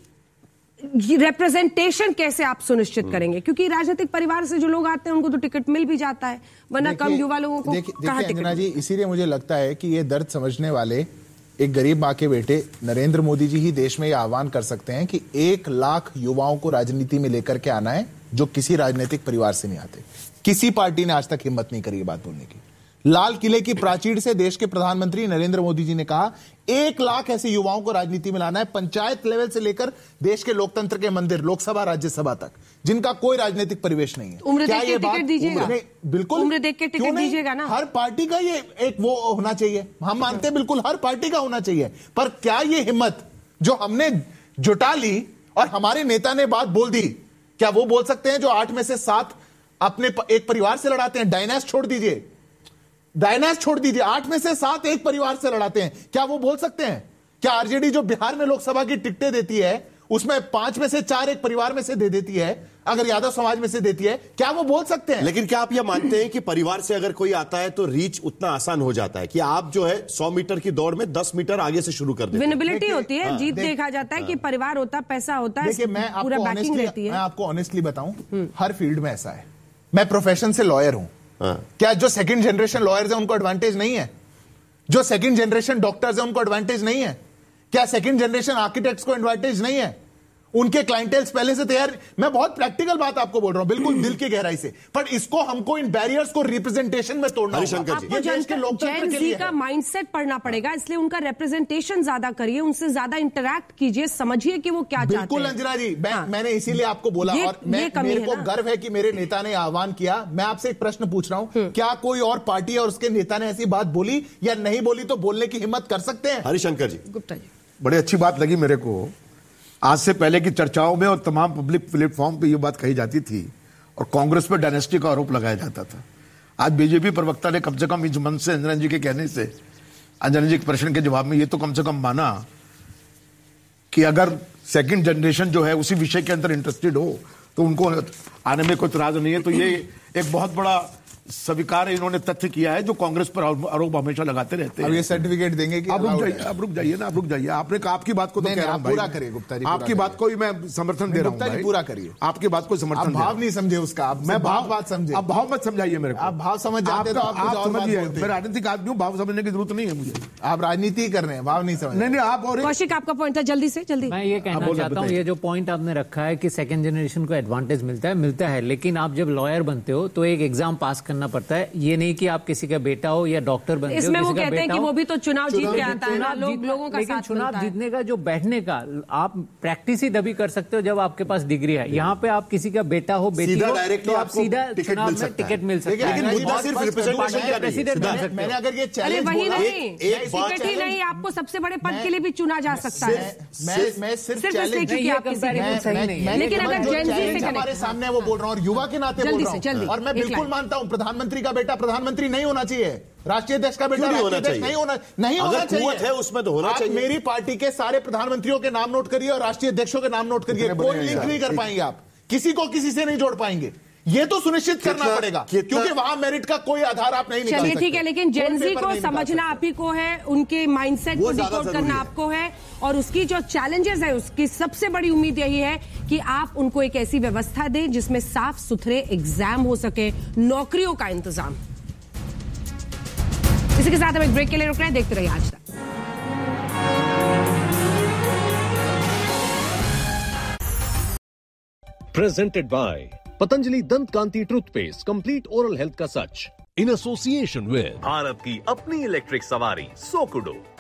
कि रिप्रेजेंटेशन कैसे आप सुनिश्चित करेंगे, क्योंकि राजनीतिक परिवार से जो लोग आते हैं उनको तो टिकट मिल भी जाता है, वरना कम युवा लोगों को कहां टिकट। अंजना जी, इसीलिए मुझे लगता है कि ये दर्द समझने वाले एक गरीब मां के बेटे नरेंद्र मोदी जी ही देश में यह आह्वान कर सकते हैं कि 1 लाख युवाओं को राजनीति में लेकर के आना है जो किसी राजनीतिक परिवार से नहीं आते। किसी पार्टी ने आज तक हिम्मत नहीं करी ये बात बोलने की। लाल किले की प्राचीर से देश के प्रधानमंत्री नरेंद्र मोदी जी ने कहा 1 लाख ऐसे युवाओं को राजनीति में लाना है, पंचायत लेवल से लेकर देश के लोकतंत्र के मंदिर, लोकसभा राज्यसभा तक, जिनका कोई राजनीतिक परिवेश नहीं है। उम्र देख के टिकट दीजिएगा? बिल्कुल, उम्र देख के टिकट दीजिएगा ना। हर पार्टी का ये एक वो होना चाहिए, हम मानते हैं, बिल्कुल हर पार्टी का होना चाहिए। पर क्या ये हिम्मत जो हमने जुटा ली और हमारे नेता ने बात बोल दी, क्या वो बोल सकते हैं जो 8 में से 7 अपने एक परिवार से लड़ाते हैं? डायनास्ट छोड़ दीजिए, 8 में से 7 एक परिवार से लड़ाते हैं, क्या वो बोल सकते हैं? क्या आरजेडी जो बिहार में लोकसभा की टिकटें देती है उसमें 5 में से 4 एक परिवार में से दे देती है, अगर यादव समाज में से देती है, क्या वो बोल सकते हैं? लेकिन क्या आप यह मानते हैं कि परिवार से अगर कोई आता है तो रीच उतना आसान हो जाता है कि आप जो है 100 मीटर की दौड़ में 10 मीटर आगे से शुरू कर देते हैं? विनेबिलिटी होती है, जीत देखा जाता है कि परिवार होता, पैसा होता है, देखिए मैं आपको ऑनेस्टली बताऊं, हर फील्ड में ऐसा है। मैं प्रोफेशन से लॉयर हूं, क्या जो सेकंड जनरेशन लॉयर्स हैं उनको एडवांटेज नहीं है? जो सेकंड जनरेशन डॉक्टर्स हैं उनको एडवांटेज नहीं है? क्या सेकंड जनरेशन आर्किटेक्ट्स को एडवांटेज नहीं है? उनके क्लाइंटेल्स पहले से तैयार। मैं बहुत प्रैक्टिकल बात आपको बोल रहा हूं, बिल्कुल दिल की गहराई से, पर इसको हमको इन बैरियर्स को रिप्रेजेंटेशन में तोड़ना होगा। आपको जेन ज़ी का माइंडसेट पढ़ना पड़ेगा, इसलिए उनका रिप्रेजेंटेशन ज्यादा करिए, उनसे ज्यादा इंटरैक्ट कीजिए, समझिए कि वो क्या चाहते हैं। बिल्कुल अंजना जी, मैंने इसीलिए आपको बोला, और मेरे को गर्व है कि मेरे नेता ने आह्वान किया। मैं आपसे एक प्रश्न पूछ रहा हूं, क्या कोई और पार्टी और उसके नेता ने ऐसी बात बोली या नहीं बोली तो बोलने की हिम्मत कर सकते हैं? हरिशंकर जी, गुप्ता जी, बड़ी अच्छी बात लगी मेरे को। आज से पहले की चर्चाओं में और तमाम पब्लिक प्लेटफॉर्म पे ये बात कही जाती थी और कांग्रेस पर डायनेस्टी का आरोप लगाया जाता था। आज बीजेपी प्रवक्ता ने कम से कम इस मंच से अंजना जी के कहने से, अंजना जी के प्रश्न के जवाब में ये तो कम से कम माना कि अगर सेकंड जनरेशन जो है उसी विषय के अंदर इंटरेस्टेड हो तो उनको आने में कोई इतराज नहीं है। तो ये एक बहुत बड़ा स्वीकार इन्होंने तथ्य किया है जो कांग्रेस पर आरोप हमेशा लगाते रहते हैं। अब ये सर्टिफिकेट देंगे कि आप रुक जाइए ना, आप रुक जाइए। आपने कहा, आपकी बात को तो कह रहा हूं भाई, पूरा करिए गुप्ता जी, आपकी बात को ही मैं समर्थन दे रहा हूं भाई, पूरा करिए। आपकी बात को समर्थन, भाव नहीं समझे उसका, मैं बात समझे। आप भाव मत समझाइए मेरे को, आप भाव समझ जाते तो आप समझिए। मैं राजनीतिक आदमी हूं, भाव समझने की जरूरत नहीं है मुझे। आप राजनीति कर रहे हैं, भाव नहीं समझ। नहीं, आप और कौशिक आपका पॉइंट था, जल्दी से जल्दी। मैं ये कहना चाहता हूँ, ये जो पॉइंट आपने रखा है कि सेकंड जनरेशन को एडवांटेज मिलता है, लेकिन आप जब लॉयर बनते हो तो एक एग्जाम पास करना पड़ता है। ये नहीं कि आप किसी का बेटा हो या डॉक्टर बनते हो, इसमें वो कहते हैं कि वो भी तो चुनाव जीत के आता है ना, लोगों का लेकिन चुनाव जीतने का जो बैठने का आप प्रैक्टिस ही तभी कर सकते हो जब आपके पास डिग्री है। यहाँ पे आप किसी का बेटा हो, बेटी हो, तो आप सीधा चुनाव में टिकट मिल सकता है। मैंने अगर ये चैलेंज वही नहीं, टिकट ही नहीं, आपको सबसे बड़े पद के लिए भी चुना जा सकता है। मैं सिर्फ लेकिन अगर जेन ज़ी से हमारे सामने वो बोल रहा हूँ और युवा के नाते बोल रहा हूँ, और मैं बिल्कुल मानता हूँ प्रधानमंत्री का बेटा प्रधानमंत्री नहीं होना चाहिए, राष्ट्रीय अध्यक्ष का बेटा राष्ट्रीय अध्यक्ष नहीं होना चाहिए। है उसमें तो होना चाहिए। मेरी पार्टी के सारे प्रधानमंत्रियों के नाम नोट करिए और राष्ट्रीय अध्यक्षों के नाम नोट करिए, कोई लिंक नहीं कर पाएंगे आप। किसी को किसी से नहीं जोड़ पाएंगे। ये तो सुनिश्चित करना पड़ेगा, क्योंकि वहां मेरिट का कोई आधार आप नहीं निकाल सकते। चलिए ठीक है, लेकिन जेनजी को समझना आप ही को है, उनके माइंडसेट को डिकोड करना आपको है, और उसकी जो चैलेंजेस है उसकी सबसे बड़ी उम्मीद यही है कि आप उनको एक ऐसी व्यवस्था दें जिसमें साफ सुथरे एग्जाम हो सके, नौकरियों का इंतजाम। इसी के साथ हम एक ब्रेक के लिए रुक रहे हैं, देखते रहिए आज तक। Presented by Patanjali Dant Kanti Toothpaste, complete oral health का सच, in association with भारत की अपनी इलेक्ट्रिक सवारी सोकुडो।